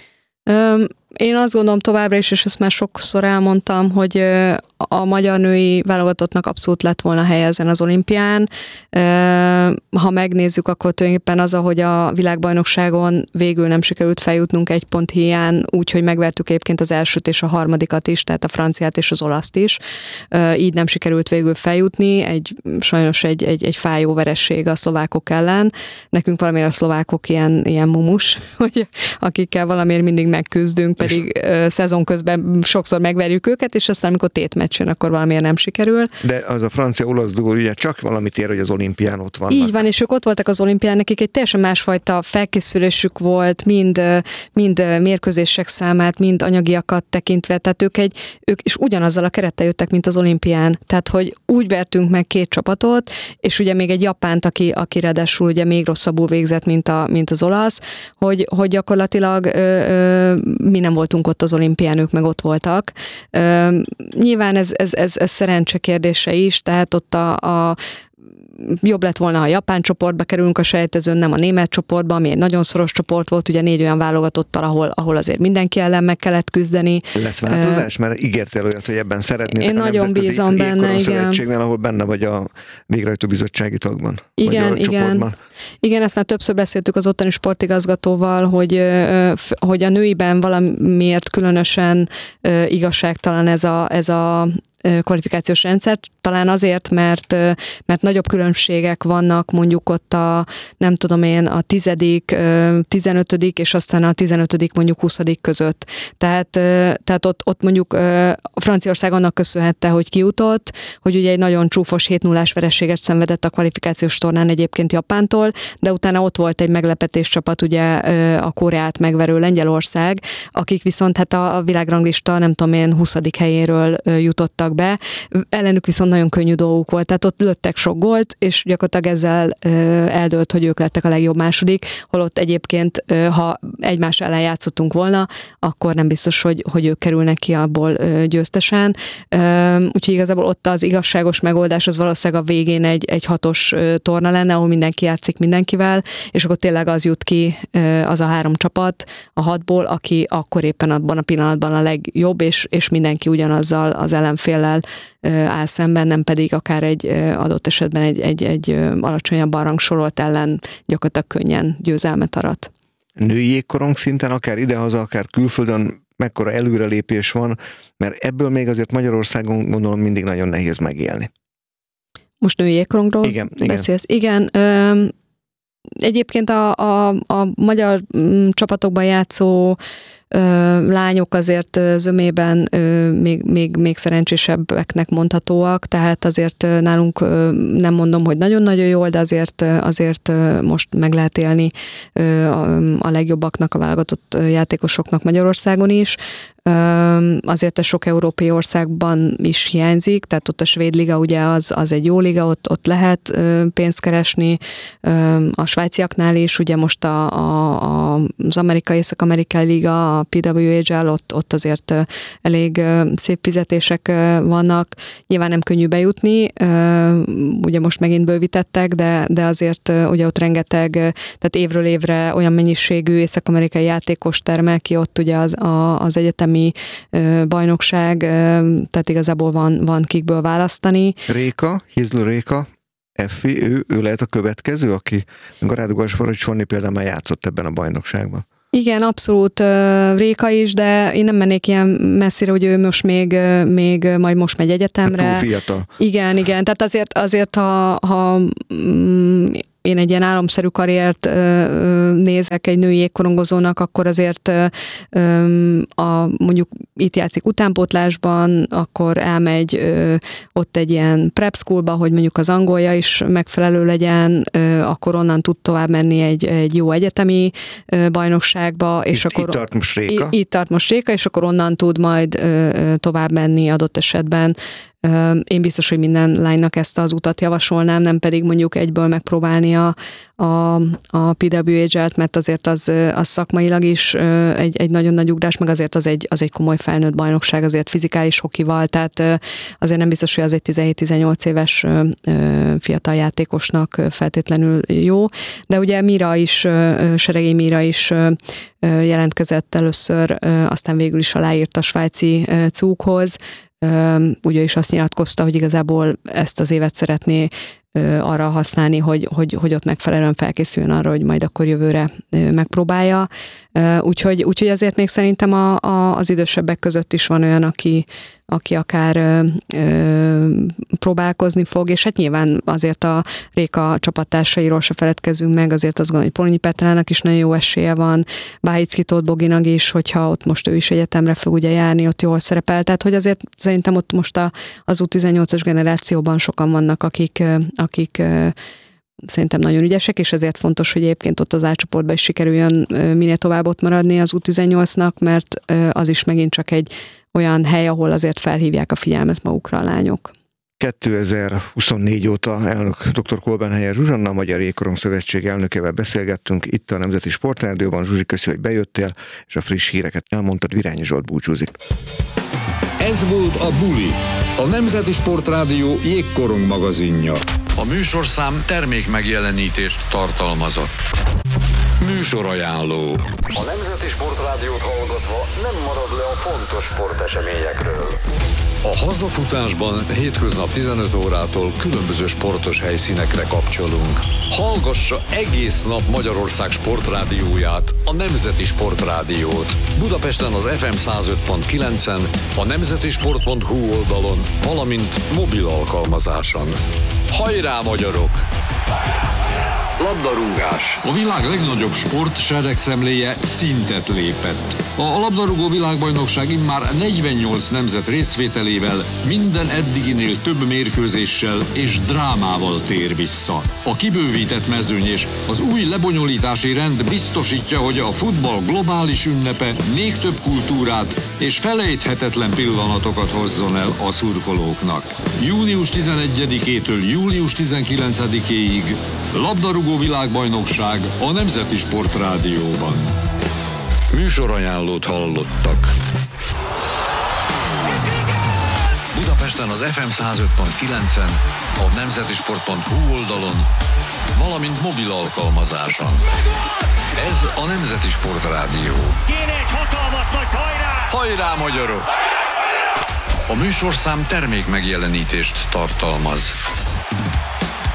Én azt gondolom továbbra is, és ezt már sokszor elmondtam, hogy a magyar női válogatottnak abszolút lett volna helye ezen az olimpián. Ha megnézzük, akkor tulajdonképpen az, ahogy a világbajnokságon végül nem sikerült feljutnunk egy pont hiány, úgyhogy megvertük egyébként az elsőt és a harmadikat is, tehát a franciát és az olaszt is. Így nem sikerült végül feljutni, egy, sajnos egy, egy, egy fájó veresség a szlovákok ellen. Nekünk valamiért a szlovákok ilyen, ilyen mumus, hogy akikkel valamiért mindig megküzdünk, pedig és szezon közben sokszor megverjük őket, és aztán amikor tétmeccs jön, akkor valamiért nem sikerül. De az a francia-olasz duó ugye csak valamit ér, hogy az olimpián ott vannak. Így van, és ők ott voltak az olimpián, nekik egy teljesen másfajta felkészülésük volt, mind, mind mérkőzések számát, mind anyagiakat tekintve, tehát ők, egy, ők is ugyanazzal a kerettel jöttek, mint az olimpián. Tehát, hogy úgy vertünk meg két csapatot, és ugye még egy japánt, aki, aki ráadásul ugye még rosszabbul végzett, mint, a, mint az olasz, hogy, hogy gyakorlatilag ö, ö, mi nem voltunk ott az olimpián, ők meg ott voltak. Ö, nyilván ez, ez, ez, ez szerencse kérdése is, tehát ott a, a jobb lett volna, ha a japán csoportba kerülünk a selejtezőn, nem a német csoportba, ami egy nagyon szoros csoport volt, ugye négy olyan válogatottal, ahol, ahol azért mindenki ellen meg kellett küzdeni. Lesz változás? Mert ígértél olyat, hogy ebben szeretnétek. Én a nagyon bízom benne, igen. Ahol benne vagy a végrehajtó bizottsági tagban. Igen, igen. Igen, ezt már többször beszéltük az ottani sportigazgatóval, hogy, hogy a nőiben valamiért különösen igazságtalan ez a, ez a kvalifikációs rendszert, talán azért, mert, mert nagyobb különbségek vannak mondjuk ott a, nem tudom én, a tizedik, tizenötödik és aztán a tizenötödik mondjuk huszadik között. Tehát, tehát ott, ott mondjuk a Franciaország annak köszönhette, hogy kijutott, hogy ugye egy nagyon csúfos hét nullás vereséget szenvedett a kvalifikációs tornán egyébként Japántól, de utána ott volt egy meglepetés csapat, ugye a Koreát megverő Lengyelország, akik viszont hát a világranglista, nem tudom én, huszadik helyéről jutottak be. Ellenük viszont nagyon könnyű dolguk volt, tehát ott lőttek sok gólt, és gyakorlatilag ezzel eldőlt, hogy ők lettek a legjobb második, holott egyébként, ha egymás ellen játszottunk volna, akkor nem biztos, hogy, hogy ők kerülnek ki abból győztesen. Úgyhogy igazából ott az igazságos megoldás az valószínűleg a végén egy, egy hatos torna lenne, ahol mindenki játszik mindenkivel, és akkor tényleg az jut ki, az a három csapat a hatból, aki akkor éppen abban a pillanatban a legjobb, és, és mindenki ugyanazzal az ellenféllel áll szemben, nem pedig akár egy adott esetben egy, egy, egy alacsonyabban rangsorolt ellen gyakorlatilag könnyen győzelmet arat. Női jégkorong szinten, akár idehaza, akár külföldön mekkora előrelépés van, mert ebből még azért Magyarországon gondolom mindig nagyon nehéz megélni. Most női jégkorongról igen, beszélsz? Igen. igen egyébként a, a, a magyar m, csapatokban játszó ö, lányok azért zömében ö, még, még, még szerencsésebbeknek mondhatóak, tehát azért nálunk ö, nem mondom, hogy nagyon-nagyon jól, de azért, azért most meg lehet élni ö, a, a legjobbaknak, a válogatott játékosoknak Magyarországon is. Azért a sok európai országban is hiányzik, tehát ott a svéd liga ugye az, az egy jó liga, ott, ott lehet pénzt keresni, a svájciaknál is, ugye most a, a, az amerikai, észak-amerikai liga, a pé dupla vé há el, ott, ott azért elég szép fizetések vannak, nyilván nem könnyű bejutni, ugye most megint bővítettek, de, de azért ugye ott rengeteg, tehát évről évre olyan mennyiségű észak-amerikai játékos termel ki, ott ugye az, a, az egyetemi bajnokság, tehát igazából van, van kikből választani. Réka, Hizl Réka, Effi, ő, ő lehet a következő, aki Garád Gasparics például már játszott ebben a bajnokságban. Igen, abszolút Réka is, de én nem mennék ilyen messzire, hogy ő most még, még majd most megy egyetemre. Hát túl fiatal. Igen, igen, tehát azért, azért ha, ha én egy ilyen álomszerű karriert ö, nézek egy női jégkorongozónak, akkor azért ö, a, mondjuk itt játszik utánpótlásban, akkor elmegy ö, ott egy ilyen prep schoolba, hogy mondjuk az angolja is megfelelő legyen, ö, akkor onnan tud tovább menni egy, egy jó egyetemi ö, bajnokságba. És itt, akkor, itt tart most Réka. Itt, itt tart most Réka, és akkor onnan tud majd ö, tovább menni adott esetben. Én biztos, hogy minden lánynak ezt az utat javasolnám, nem pedig mondjuk egyből megpróbálni a, a, a pé dupla vé há el-t, mert azért az, az szakmailag is egy, egy nagyon nagy ugrás, meg azért az egy, az egy komoly felnőtt bajnokság, azért fizikális hokival, tehát azért nem biztos, hogy az egy tizenhét-tizennyolc éves fiatal játékosnak feltétlenül jó, de ugye Mira is, Seregély Mira is jelentkezett először, aztán végül is aláírt a svájci cúghoz, ugye is azt nyilatkozta, hogy igazából ezt az évet szeretné arra használni, hogy, hogy, hogy ott megfelelően felkészüljön arra, hogy majd akkor jövőre megpróbálja. Úgyhogy, úgyhogy azért még szerintem a, a, az idősebbek között is van olyan, aki, aki akár ö, ö, próbálkozni fog, és hát nyilván azért a Réka csapattársairól se feledkezünk meg, azért azt gondolom, hogy Polonyi Petrának is nagyon jó esélye van, Bájicki Tóth Boginak is, hogyha ott most ő is egyetemre fog ugye járni, ott jól szerepel, tehát hogy azért szerintem ott most a, az U tizennyolcas generációban sokan vannak, akik, akik szerintem nagyon ügyesek, és ezért fontos, hogy egyébként ott az A-csoportban is sikerüljön minél tovább ott maradni az U tizennyolcnak, mert az is megint csak egy olyan hely, ahol azért felhívják a figyelmet magukra a lányok. kétezer-huszonnégy óta elnök dr. Kolbenhelyer Zsuzsanna, a Magyar Jégkorong Szövetség elnökével beszélgettünk itt a Nemzeti Sportrádióban. Zsuzsi, köszi, hogy bejöttél, és a friss híreket elmondtad. Virányi Zsolt búcsúzik. Ez volt a Buli, a Nemzeti Sportrádió jégkorong magazinja. A műsorszám termék megjelenítést tartalmazott. Műsorajánló. A Nemzeti Sportrádiót hallgatva nem marad le a fontos sporteseményekről. A hazafutásban hétköznap tizenöt órától különböző sportos helyszínekre kapcsolunk. Hallgassa egész nap Magyarország sportrádióját, a Nemzeti Sportrádiót. Budapesten az ef em száz öt pont kilencen, a nemzetisport pont hu oldalon, valamint mobil alkalmazáson. Hajrá, magyarok! Labdarúgás. A világ legnagyobb sport seregszemléje szintet lépett. A labdarúgó világbajnokság immár negyvennyolc nemzet részvételével, minden eddiginél több mérkőzéssel és drámával tér vissza. A kibővített mezőny és az új lebonyolítási rend biztosítja, hogy a futball globális ünnepe még több kultúrát és felejthetetlen pillanatokat hozzon el a szurkolóknak. június tizenegyedikétől július tizenkilencedikéig labdarúgó világbajnokság a Nemzeti Sportrádióban. Műsorajánlót hallottak. Budapesten az ef em száz öt pont kilencen, a nemzetisport pont hu oldalon, valamint mobil alkalmazáson. Ez a Nemzeti Sportrádió. Kéne egy hatalmas nagy hajrá! Hajrá, magyarok! A műsorszám termék megjelenítést tartalmaz.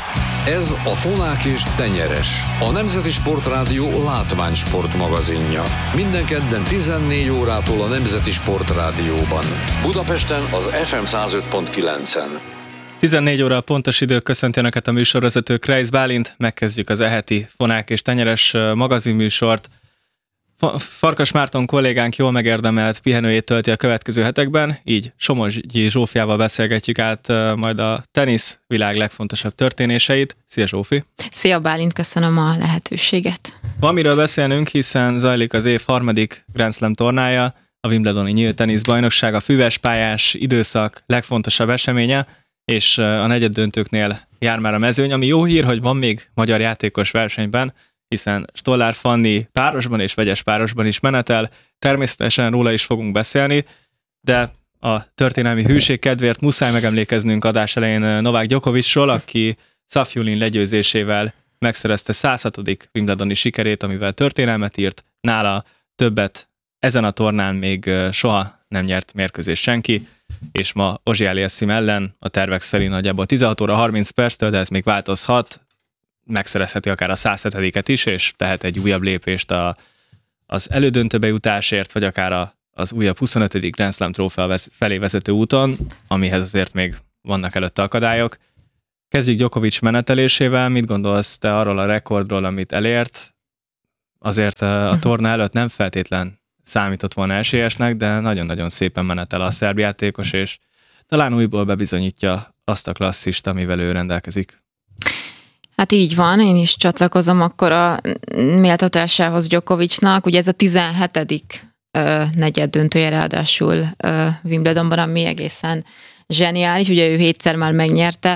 Ez a Fonák és Tenyeres, a Nemzeti Sportrádió látványsport magazinja. Minden kedden tizennégy órától a Nemzeti Sportrádióban. Budapesten az ef em száz öt pont kilencen. tizennégy óra a pontos idő, köszönti Önöket a műsorvezető Kreisz Bálint, megkezdjük az e-heti Fonák és Tenyeres magazinműsort. Farkas Márton kollégánk jól megérdemelt pihenőjét tölti a következő hetekben, így Somogyi Zsófiával beszélgetjük át majd a tenisz világ legfontosabb történéseit. Szia Zsófi! Szia Bálint, köszönöm a lehetőséget! Van miről beszélnünk, hiszen zajlik az év harmadik Grand Slam tornája, a Wimbledoni nyílt teniszbajnokság, a füvespályás időszak legfontosabb eseménye, és a negyeddöntőknél jár már a mezőny, ami jó hír, hogy van még magyar játékos versenyben, hiszen Stollár Fanni párosban és vegyes párosban is menetel, természetesen róla is fogunk beszélni, de a történelmi hűség kedvéért muszáj megemlékeznünk adás elején Novák Djokovicról, aki Safiullin legyőzésével megszerezte száz hatodik Wimbledoni sikerét, amivel történelmet írt, nála többet ezen a tornán még soha nem nyert mérkőzés senki, és ma Auger-Aliassime ellen a tervek szerint nagyjából tizenhat óra harminc perctől, de ez még változhat, megszerezheti akár a száz hetediket is, és tehet egy újabb lépést a, az elődöntőbe jutásért, vagy akár a, az újabb huszonötödik Grand Slam trófea felé vezető úton, amihez azért még vannak előtte akadályok. Kezdjük Djokovic menetelésével. Mit gondolsz te arról a rekordról, amit elért? Azért a torna előtt nem feltétlen számított volna esélyesnek, de nagyon-nagyon szépen menetel a szerb játékos, és talán újból bebizonyítja azt a klasszist, amivel ő rendelkezik. Hát így van, én is csatlakozom akkor a méltatásához Djokovicnak. Ugye ez a tizenhetedik Uh, negyed döntője ráadásul uh, Wimbledonban, ami egészen zseniális. Ugye ő hétszer már megnyerte.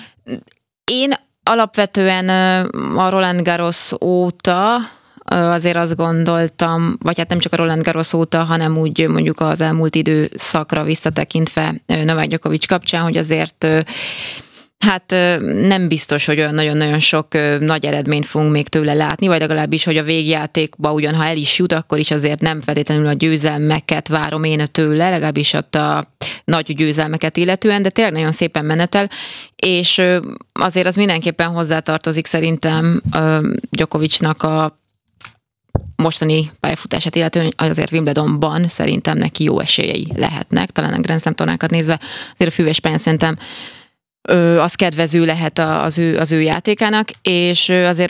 Én alapvetően uh, a Roland Garros óta uh, azért azt gondoltam, vagy hát nem csak a Roland Garros óta, hanem úgy mondjuk az elmúlt időszakra visszatekintve uh, Novák Djokovic kapcsán, hogy azért uh, hát nem biztos, hogy olyan nagyon-nagyon sok nagy eredményt fogunk még tőle látni, vagy legalábbis, hogy a végjátékba ugyan, ha el is jut, akkor is azért nem feltétlenül a győzelmeket várom én tőle, legalábbis ott a nagy győzelmeket illetően, de tényleg nagyon szépen menetel, és azért az mindenképpen hozzátartozik szerintem Djokovicnak a mostani pályafutását illetően, azért Wimbledonban szerintem neki jó esélyei lehetnek, talán a Grand Slam tornákat nézve, azért a füvespályán szerintem Ö, az kedvező lehet az ő, az ő játékának, és azért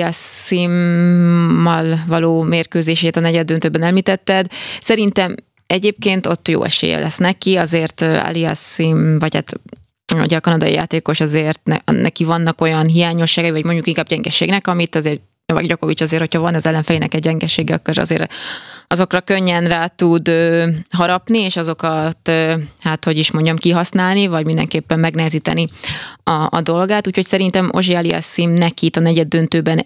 Auger-Aliassime-mal való mérkőzését a negyeddöntőben említetted. Szerintem egyébként ott jó esélye lesz neki, azért Aliassime, vagy hát ugye a kanadai játékos azért ne, neki vannak olyan hiányosságai, vagy mondjuk inkább gyengeségnek, amit azért Novák Djokovic azért, hogyha van az ellenfejének egy gyengesége, akkor azért azokra könnyen rá tud ö, harapni, és azokat, ö, hát hogy is mondjam, kihasználni, vagy mindenképpen megnehezíteni a, a dolgát. Úgyhogy szerintem Auger-Aliassime neki itt a negyed döntőben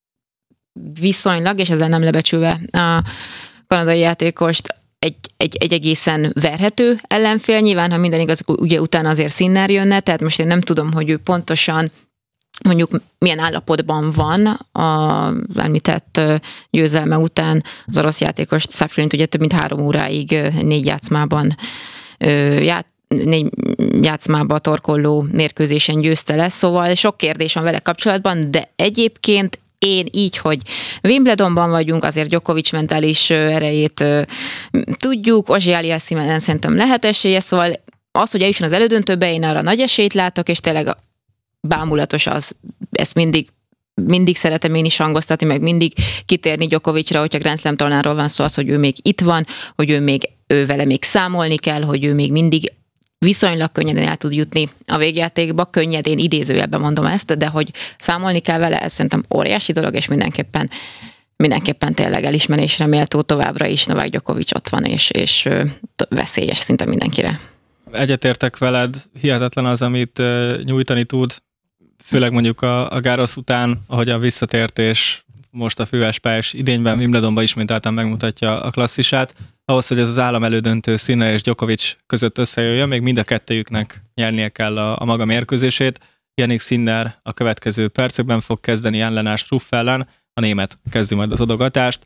viszonylag, és ezzel nem lebecsülve a kanadai játékost, egy, egy, egy egészen verhető ellenfél. Nyilván, ha minden igaz, ugye utána azért Sinner jönne, tehát most én nem tudom, hogy ő pontosan mondjuk milyen állapotban van az említett győzelme után az orosz játékos Safiullint ugye több mint három óráig négy játszmában ját, négy játszmába torkolló mérkőzésen győzte le, szóval sok kérdés van vele kapcsolatban, de egyébként én így, hogy Wimbledonban vagyunk, azért Djokovic mentális erejét tudjuk, Auger-Aliassime ellen szerintem lehet esélye, szóval az, hogy eljusson az elődöntőbe, én arra nagy esélyt látok, és tényleg bámulatos az, ezt mindig, mindig szeretem én is hangoztatni, meg mindig kitérni Djokovicra, hogyha Grand Slam tornáról van szó, az, hogy ő még itt van, hogy ő még ő vele még számolni kell, hogy ő még mindig viszonylag könnyedén el tud jutni a végjátékba, könnyedén idézőjelben mondom ezt, de hogy számolni kell vele, ez szerintem óriási dolog, és mindenképpen mindenképpen tényleg elismerésre méltó továbbra is Novák Djokovic ott van, és, és veszélyes szinte mindenkire. Egyetértek veled, hihetetlen az, amit nyújtani tud, főleg mondjuk a, a Garros után, ahogyan visszatért, és most a füvespályás idényben Wimbledonban ismételten megmutatja a klasszisát. Ahhoz, hogy ez az állam elődöntő Sinner és Djokovic között összejöjjön, még mind a kettőjüknek nyernie kell a, a maga mérkőzését. Jannik Sinner a következő percekben fog kezdeni Jan Lennart Struff ellen, a német kezdi majd az adogatást.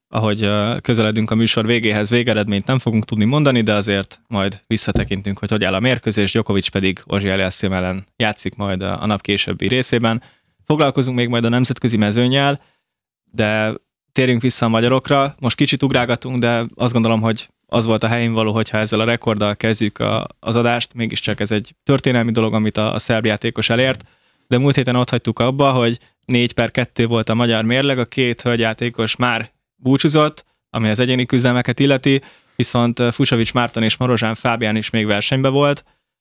ahogy közeledünk a műsor végéhez, végeredményt nem fogunk tudni mondani, de azért majd visszatekintünk, hogy hogy áll a mérkőzés, Djokovic pedig Ozsi Aliassime ellen játszik majd a nap későbbi részében. Foglalkozunk még majd a nemzetközi mezőnnyel, de térjünk vissza a magyarokra. Most kicsit ugrálgatunk, de azt gondolom, hogy az volt a helyén való, hogyha ezzel a rekorddal kezdjük a, az adást, mégiscsak ez egy történelmi dolog, amit a, a szerb játékos elért, de múlt héten ott hagytuk abba, hogy négy per kettő volt a magyar mérleg, a két hölgyjátékos már búcsúzott, ami az egyéni küzdelmeket illeti, viszont Fucsovics Márton és Marozsán Fábián is még versenyben volt.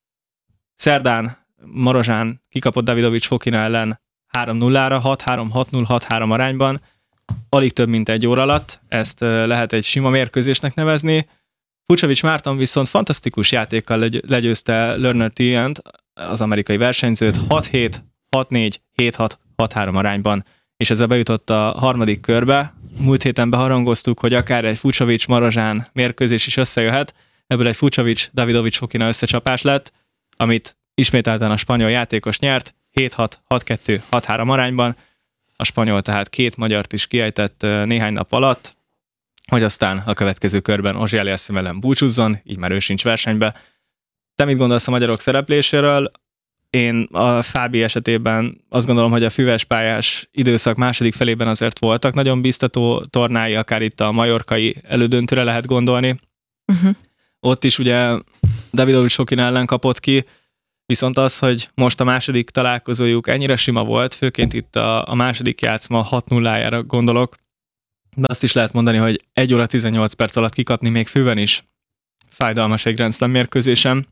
Szerdán Marozsán kikapott Davidovics Fokina ellen három nullára, hat három, hat null, hat három arányban, alig több mint egy óra alatt, ezt lehet egy sima mérkőzésnek nevezni. Fucsovics Márton viszont fantasztikus játékkal legyőzte Lerner Tiant, az amerikai versenyzőt, hat hét, hat négy, hét hat, hat három arányban, és ezzel bejutott a harmadik körbe. Múlt héten beharangoztuk, hogy akár egy Fucsovics-Marozsán mérkőzés is összejöhet, ebből egy Fucsovics-Davidovics Fokina összecsapás lett, amit ismételten a spanyol játékos nyert, hét hat, hat kettő, hat három arányban, a spanyol tehát két magyart is kiejtett néhány nap alatt, hogy aztán a következő körben Ozsi Aliassime ellen búcsúzzon, így már ő sincs versenybe. Te mit gondolsz a magyarok szerepléséről? Én a Fábi esetében azt gondolom, hogy a füvespályás időszak második felében azért voltak nagyon biztató tornái, akár itt a majorkai elődöntőre lehet gondolni. Uh-huh. Ott is ugye Davidovics Fokina ellen kapott ki, viszont az, hogy most a második találkozójuk ennyire sima volt, főként itt a, a második játszma hat nullájára gondolok, de azt is lehet mondani, hogy egy óra tizennyolc perc alatt kikapni még főben is fájdalmas egy Grand Slam mérkőzésen.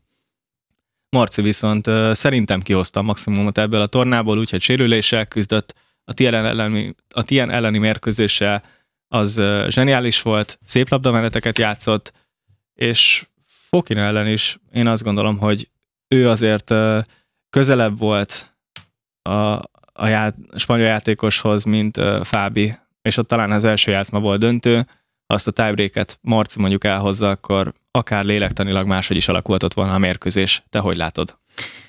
Marci viszont uh, szerintem kihozta a maximumot ebből a tornából, úgyhogy sérüléssel küzdött, a Tien elleni, a Tien elleni mérkőzése az uh, zseniális volt, szép labdameneteket játszott, és Fokina ellen is én azt gondolom, hogy ő azért uh, közelebb volt a, a, ját, a spanyol játékoshoz, mint uh, Fábi, és ott talán az első játszma volt döntő, azt a tiebreaket Marci mondjuk elhozza, akkor akár lélektanilag máshogy is alakultott volna a mérkőzés. Te hogy látod?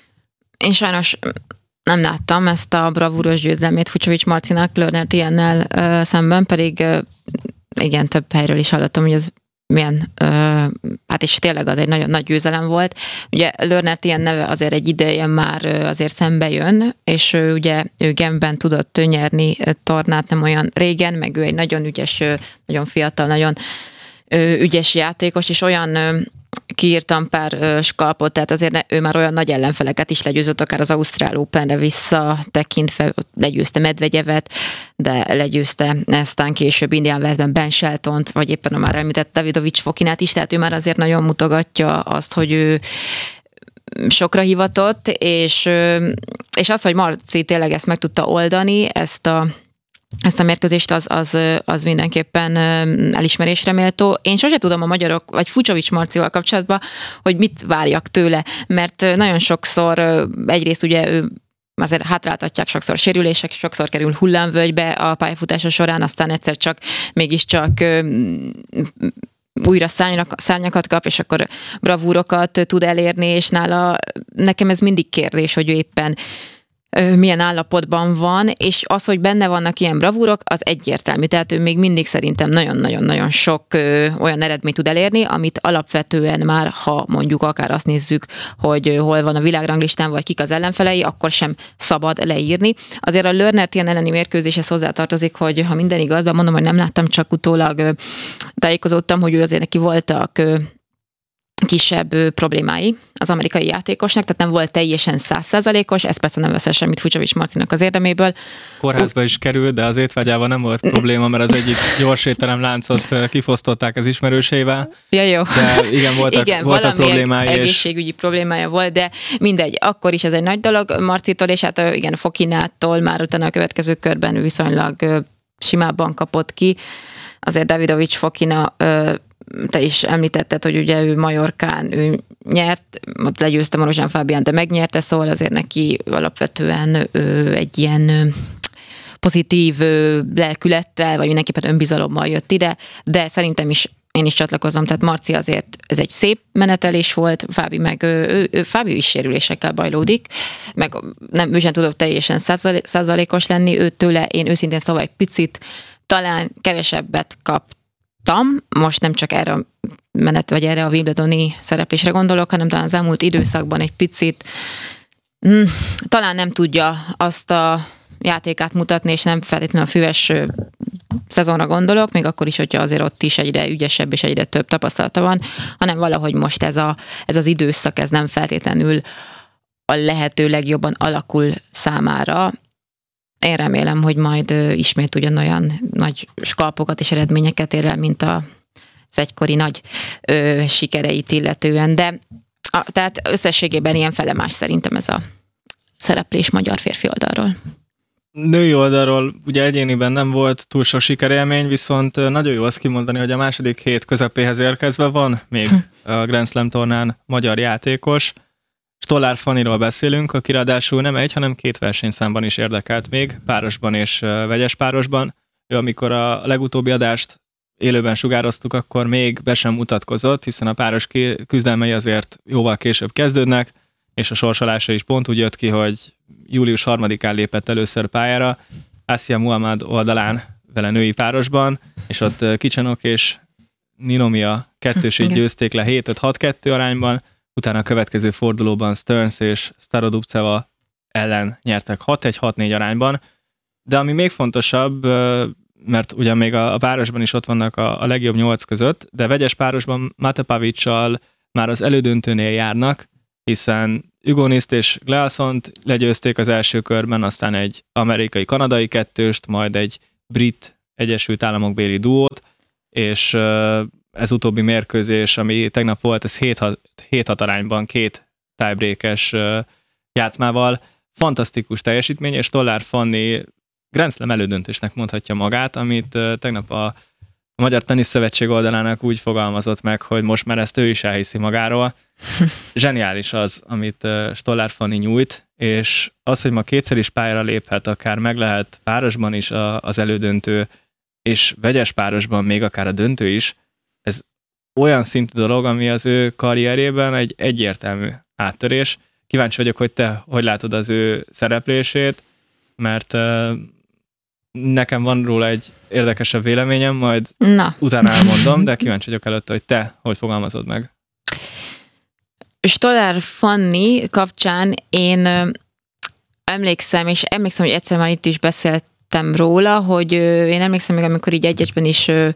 Én sajnos nem láttam ezt a bravúros győzelmét Fucsovics Marcinak Lerner Tiennel uh, szemben, pedig uh, igen, több helyről is hallottam, hogy ez milyen, uh, hát és tényleg az egy nagyon nagy győzelem volt. Ugye Lerner Tien neve azért egy ideje már uh, azért szembe jön, és uh, ugye ő Genfben tudott nyerni uh, tornát nem olyan régen, meg ő egy nagyon ügyes, uh, nagyon fiatal, nagyon uh, ügyes játékos, és olyan uh, kiírtam pár uh, skalpot, tehát azért ne, ő már olyan nagy ellenfeleket is legyőzött, akár az Ausztrál Openre visszatekintve, legyőzte Medvegyevet, de legyőzte aztán később Indian Wellsben Ben Sheltont, vagy éppen a már említett Davidovics Fokinát is, tehát ő már azért nagyon mutogatja azt, hogy ő sokra hivatott, és, és az, hogy Marci tényleg ezt meg tudta oldani, ezt a Ezt a mérkőzést az, az, az mindenképpen elismerésre méltó. Én sose tudom a magyarok, vagy Fucsovics Marcival kapcsolatban, hogy mit várjak tőle, mert nagyon sokszor egyrészt ugye ő azért hátráltatják sokszor sérülések, sokszor kerül hullámvölgybe a pályafutása során, aztán egyszer csak mégiscsak újra szárnyak, szárnyakat kap, és akkor bravúrokat tud elérni, és nála nekem ez mindig kérdés, hogy ő éppen milyen állapotban van, és az, hogy benne vannak ilyen bravúrok, az egyértelmű. Tehát ő még mindig szerintem nagyon-nagyon-nagyon sok ö, olyan eredményt tud elérni, amit alapvetően már, ha mondjuk akár azt nézzük, hogy hol van a világranglistán, vagy kik az ellenfelei, akkor sem szabad leírni. Azért a Lerner Tien elleni mérkőzéshez hozzátartozik, hogy ha minden igaz, mondom, hogy nem láttam, csak utólag ö, tájékozódtam, hogy ő azért neki voltak ö, kisebb problémái az amerikai játékosnak, tehát nem volt teljesen száz százalékos, ez persze nem veszel semmit Fucsovics Marcinak az érdeméből. Kórházba is került, de az étvágyában nem volt probléma, mert az egyik gyors étterem láncot kifosztották az ismerőseivel. Ja, jó. De igen, voltak, igen, voltak problémái. Egészségügyi és... problémája volt, de mindegy, akkor is ez egy nagy dolog Marcitól, és hát igen, Fokinától már utána a következő körben viszonylag simábban kapott ki. Azért Davidovics Fokina, te is említetted, hogy ugye ő Majorkán ő nyert, ott legyőzte Marozsán Fábián, de megnyerte, szóval azért neki alapvetően ő egy ilyen pozitív lelkülettel, vagy mindenképpen önbizalommal jött ide, de szerintem is én is csatlakozom, tehát Marci azért ez egy szép menetelés volt, Fábi meg ő, ő, Fábi is sérülésekkel bajlódik, meg nem, ő sem tudott teljesen százalékos lenni, ő tőle, én őszintén szóval egy picit talán kevesebbet kap, most nem csak erre a menet, vagy erre a Wimbledoni szereplésre gondolok, hanem talán az elmúlt időszakban egy picit mm, talán nem tudja azt a játékát mutatni, és nem feltétlenül a Füves szezonra gondolok, még akkor is, hogyha azért ott is egyre ügyesebb és egyre több tapasztalata van, hanem valahogy most ez, a, ez az időszak, ez nem feltétlenül a lehető legjobban alakul számára. Én remélem, hogy majd ismét ugyanolyan nagy skalpokat és eredményeket ér el, mint a az egykori nagy ö, sikereit illetően, de a, tehát összességében ilyen felemás szerintem ez a szereplés magyar férfi oldalról. Női oldalról ugye egyéniben nem volt túl sok sikerélmény, viszont nagyon jó azt kimondani, hogy a második hét közepéhez érkezve van még a Grand Slam tornán magyar játékos. Stollár Fanniról beszélünk, aki ráadásul nem egy, hanem két versenyszámban is érdekelt még, párosban és vegyes párosban. Ő amikor a legutóbbi adást élőben sugároztuk, akkor még be sem mutatkozott, hiszen a páros küzdelmei azért jóval később kezdődnek, és a sorsolása is pont úgy jött ki, hogy július harmadikán lépett először pályára, Asia Muhammad oldalán vele női párosban, és ott Kicsenok és Ninomia kettősét győzték le hét öt hat kettő arányban, utána a következő fordulóban Stearns és Starodubceva ellen nyertek hat egy hat négy arányban, de ami még fontosabb, mert ugyan még a párosban is ott vannak a, a legjobb nyolc között, de vegyes párosban Mate Pavic-sal már az elődöntőnél járnak, hiszen Hugonist és Gleasont legyőzték az első körben, aztán egy amerikai-kanadai kettőst, majd egy brit Egyesült Államok béli duót, és ez utóbbi mérkőzés, ami tegnap volt, ez hét hat arányban két tiebreakes játszmával. Fantasztikus teljesítmény, és Stollár Fanni Grand Slam elődöntésnek mondhatja magát, amit tegnap a, a Magyar Tenisz Szövetség oldalának úgy fogalmazott meg, hogy most már ezt ő is elhiszi magáról. Zseniális az, amit Stollár Fanni nyújt, és az, hogy ma kétszer is pályára léphet, akár meg lehet párosban is a, az elődöntő, és vegyes párosban még akár a döntő is, ez olyan szintű dolog, ami az ő karrierjében egy egyértelmű áttörés. Kíváncsi vagyok, hogy te hogy látod az ő szereplését, mert uh, nekem van róla egy érdekesebb véleményem, majd Na. utána elmondom, de kíváncsi vagyok előtte, hogy te hogy fogalmazod meg. Stollár Fanni kapcsán én ö, emlékszem, és emlékszem, hogy egyszer már itt is beszéltem róla, hogy ö, én emlékszem még, amikor így egyesben is ö,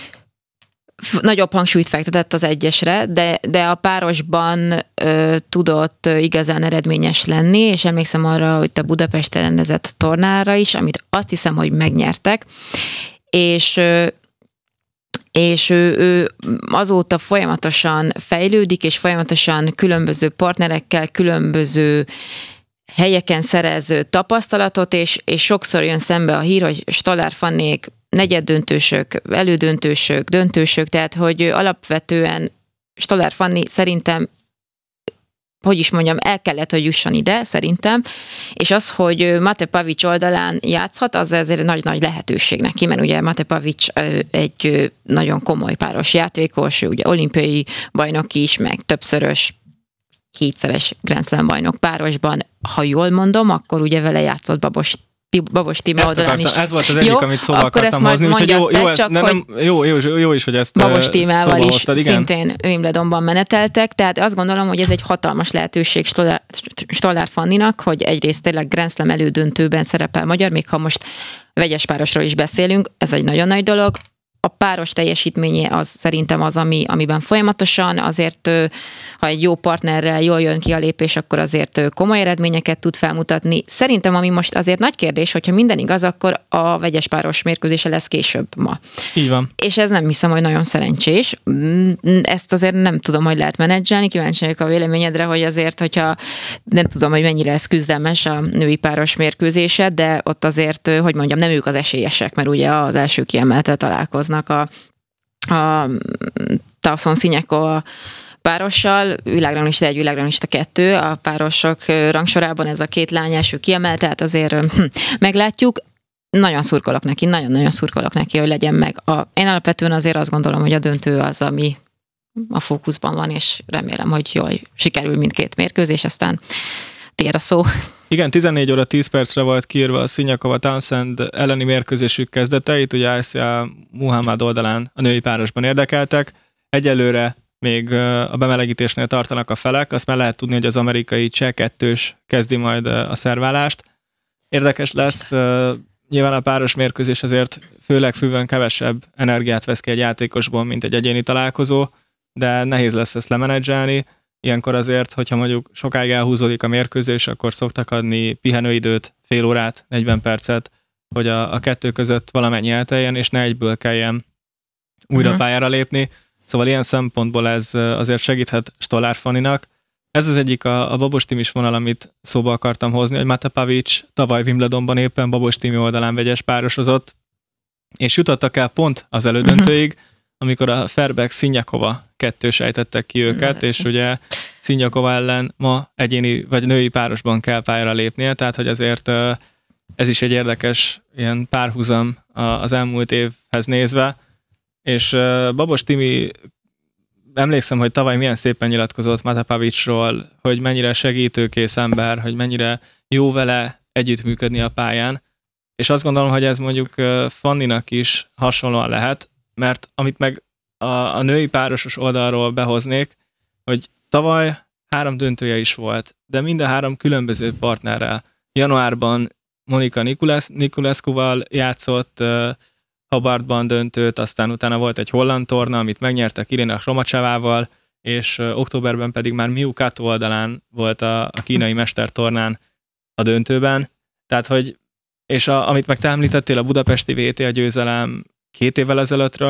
f- nagyobb hangsúlyt fektetett az egyesre, de, de a párosban ö, tudott ö, igazán eredményes lenni, és emlékszem arra, hogy a Budapesten rendezett tornára is, amit azt hiszem, hogy megnyertek, és ö, és ő, ő azóta folyamatosan fejlődik, és folyamatosan különböző partnerekkel, különböző helyeken szerez tapasztalatot, és, és sokszor jön szembe a hír, hogy Stollár Fannék negyeddöntősök, elődöntősök, döntősök, tehát hogy alapvetően Stollár Fanni szerintem, hogy is mondjam, el kellett, hogy jusson ide, szerintem, és az, hogy Mate Pavic oldalán játszhat, az azért nagy-nagy lehetőség neki, mert ugye Mate Pavic egy nagyon komoly páros játékos, ugye olimpiai bajnok is, meg többszörös hétszeres Grand Slam bajnok párosban, ha jól mondom, akkor ugye vele játszott Babos Babos Tíme oldalán is. Ez volt az egyik, jó, amit szóval akartam hozni, úgyhogy jó, jó, ezt, ne, nem, jó, jó, jó is, hogy ezt Babos Tímával is hoztad, igen. Szintén Wimbledonban meneteltek, tehát azt gondolom, hogy ez egy hatalmas lehetőség Stollár, Stollár Fanninak, hogy egyrészt tényleg Grand Slam elődöntőben szerepel magyar, még ha most vegyes párosról is beszélünk, ez egy nagyon nagy dolog. A páros teljesítménye az szerintem az, ami, amiben folyamatosan azért, ha egy jó partnerrel jól jön ki a lépés, akkor azért komoly eredményeket tud felmutatni. Szerintem, ami most azért nagy kérdés, hogyha minden igaz, akkor a vegyes páros mérkőzése lesz később ma. Így van. És ez nem hiszem, hogy nagyon szerencsés. Ezt azért nem tudom, hogy lehet menedzselni. Kíváncsi vagyok a véleményedre, hogy azért, hogyha nem tudom, hogy mennyire lesz küzdelmes a női páros mérkőzése, de ott azért, hogy mondjam, nem ők az esélyesek, mert ugye az első kiemeltel találkoznak a, a Tauson Szinyeko a párossal, világranglista egy, világranglista kettő, a párosok rangsorában ez a két lány első kiemelt, tehát azért hm, meglátjuk. Nagyon szurkolok neki, nagyon-nagyon szurkolok neki, hogy legyen meg. A, én alapvetően azért azt gondolom, hogy a döntő az, ami a fókuszban van, és remélem, hogy jól sikerül mindkét mérkőzés, aztán Tiéd a szó. Igen, tizennégy óra tíz percre volt kiírva a Szinyakova Townsend elleni mérkőzésük kezdeteit, ugye Ayesha Muhammad oldalán a női párosban érdekeltek. Egyelőre még a bemelegítésnél tartanak a felek, azt már lehet tudni, hogy az amerikai cseh kettős kezdi majd a szerválást. Érdekes lesz, nyilván a páros mérkőzés azért főleg fűvön kevesebb energiát vesz ki egy játékosból, mint egy egyéni találkozó, de nehéz lesz ezt lemenedzselni. Ilyenkor azért, hogyha mondjuk sokáig elhúzódik a mérkőzés, akkor szoktak adni pihenőidőt, fél órát, negyven percet, hogy a, a kettő között valamennyi elteljen, és ne egyből kelljen újra uh-huh. pályára lépni. Szóval ilyen szempontból ez azért segíthet Stollár Fanninak. Ez az egyik a, a Babos Timis vonal, amit szóba akartam hozni, hogy Mate Pavic tavaly Wimbledonban éppen Babos Timi oldalán vegyes párosozott, és jutottak el pont az elődöntőig, uh-huh. amikor a Fairbanks Szinyakova kettős ejtettek ki őket, és ugye Szinyakova ellen ma egyéni vagy női párosban kell pályára lépnie, tehát hogy azért ez is egy érdekes ilyen párhuzam az elmúlt évhez nézve, és Babos Timi, emlékszem, hogy tavaly milyen szépen nyilatkozott Mate Pavicról, hogy mennyire segítőkész ember, hogy mennyire jó vele együttműködni a pályán, és azt gondolom, hogy ez mondjuk Fanninak is hasonlóan lehet, mert amit meg a, a női párosos oldalról behoznék, hogy tavaly három döntője is volt, de mind a három különböző partnerrel. Januárban Monika Niculescu-val játszott uh, Hobbartban döntőt, aztán utána volt egy holland torna, amit megnyertek Irina Hromacsevával, és uh, októberben pedig már Miu Kato oldalán volt a, a kínai mestertornán a döntőben. Tehát, hogy és a, amit meg te említettél, a budapesti vé té á győzelem két évvel ezelőttről,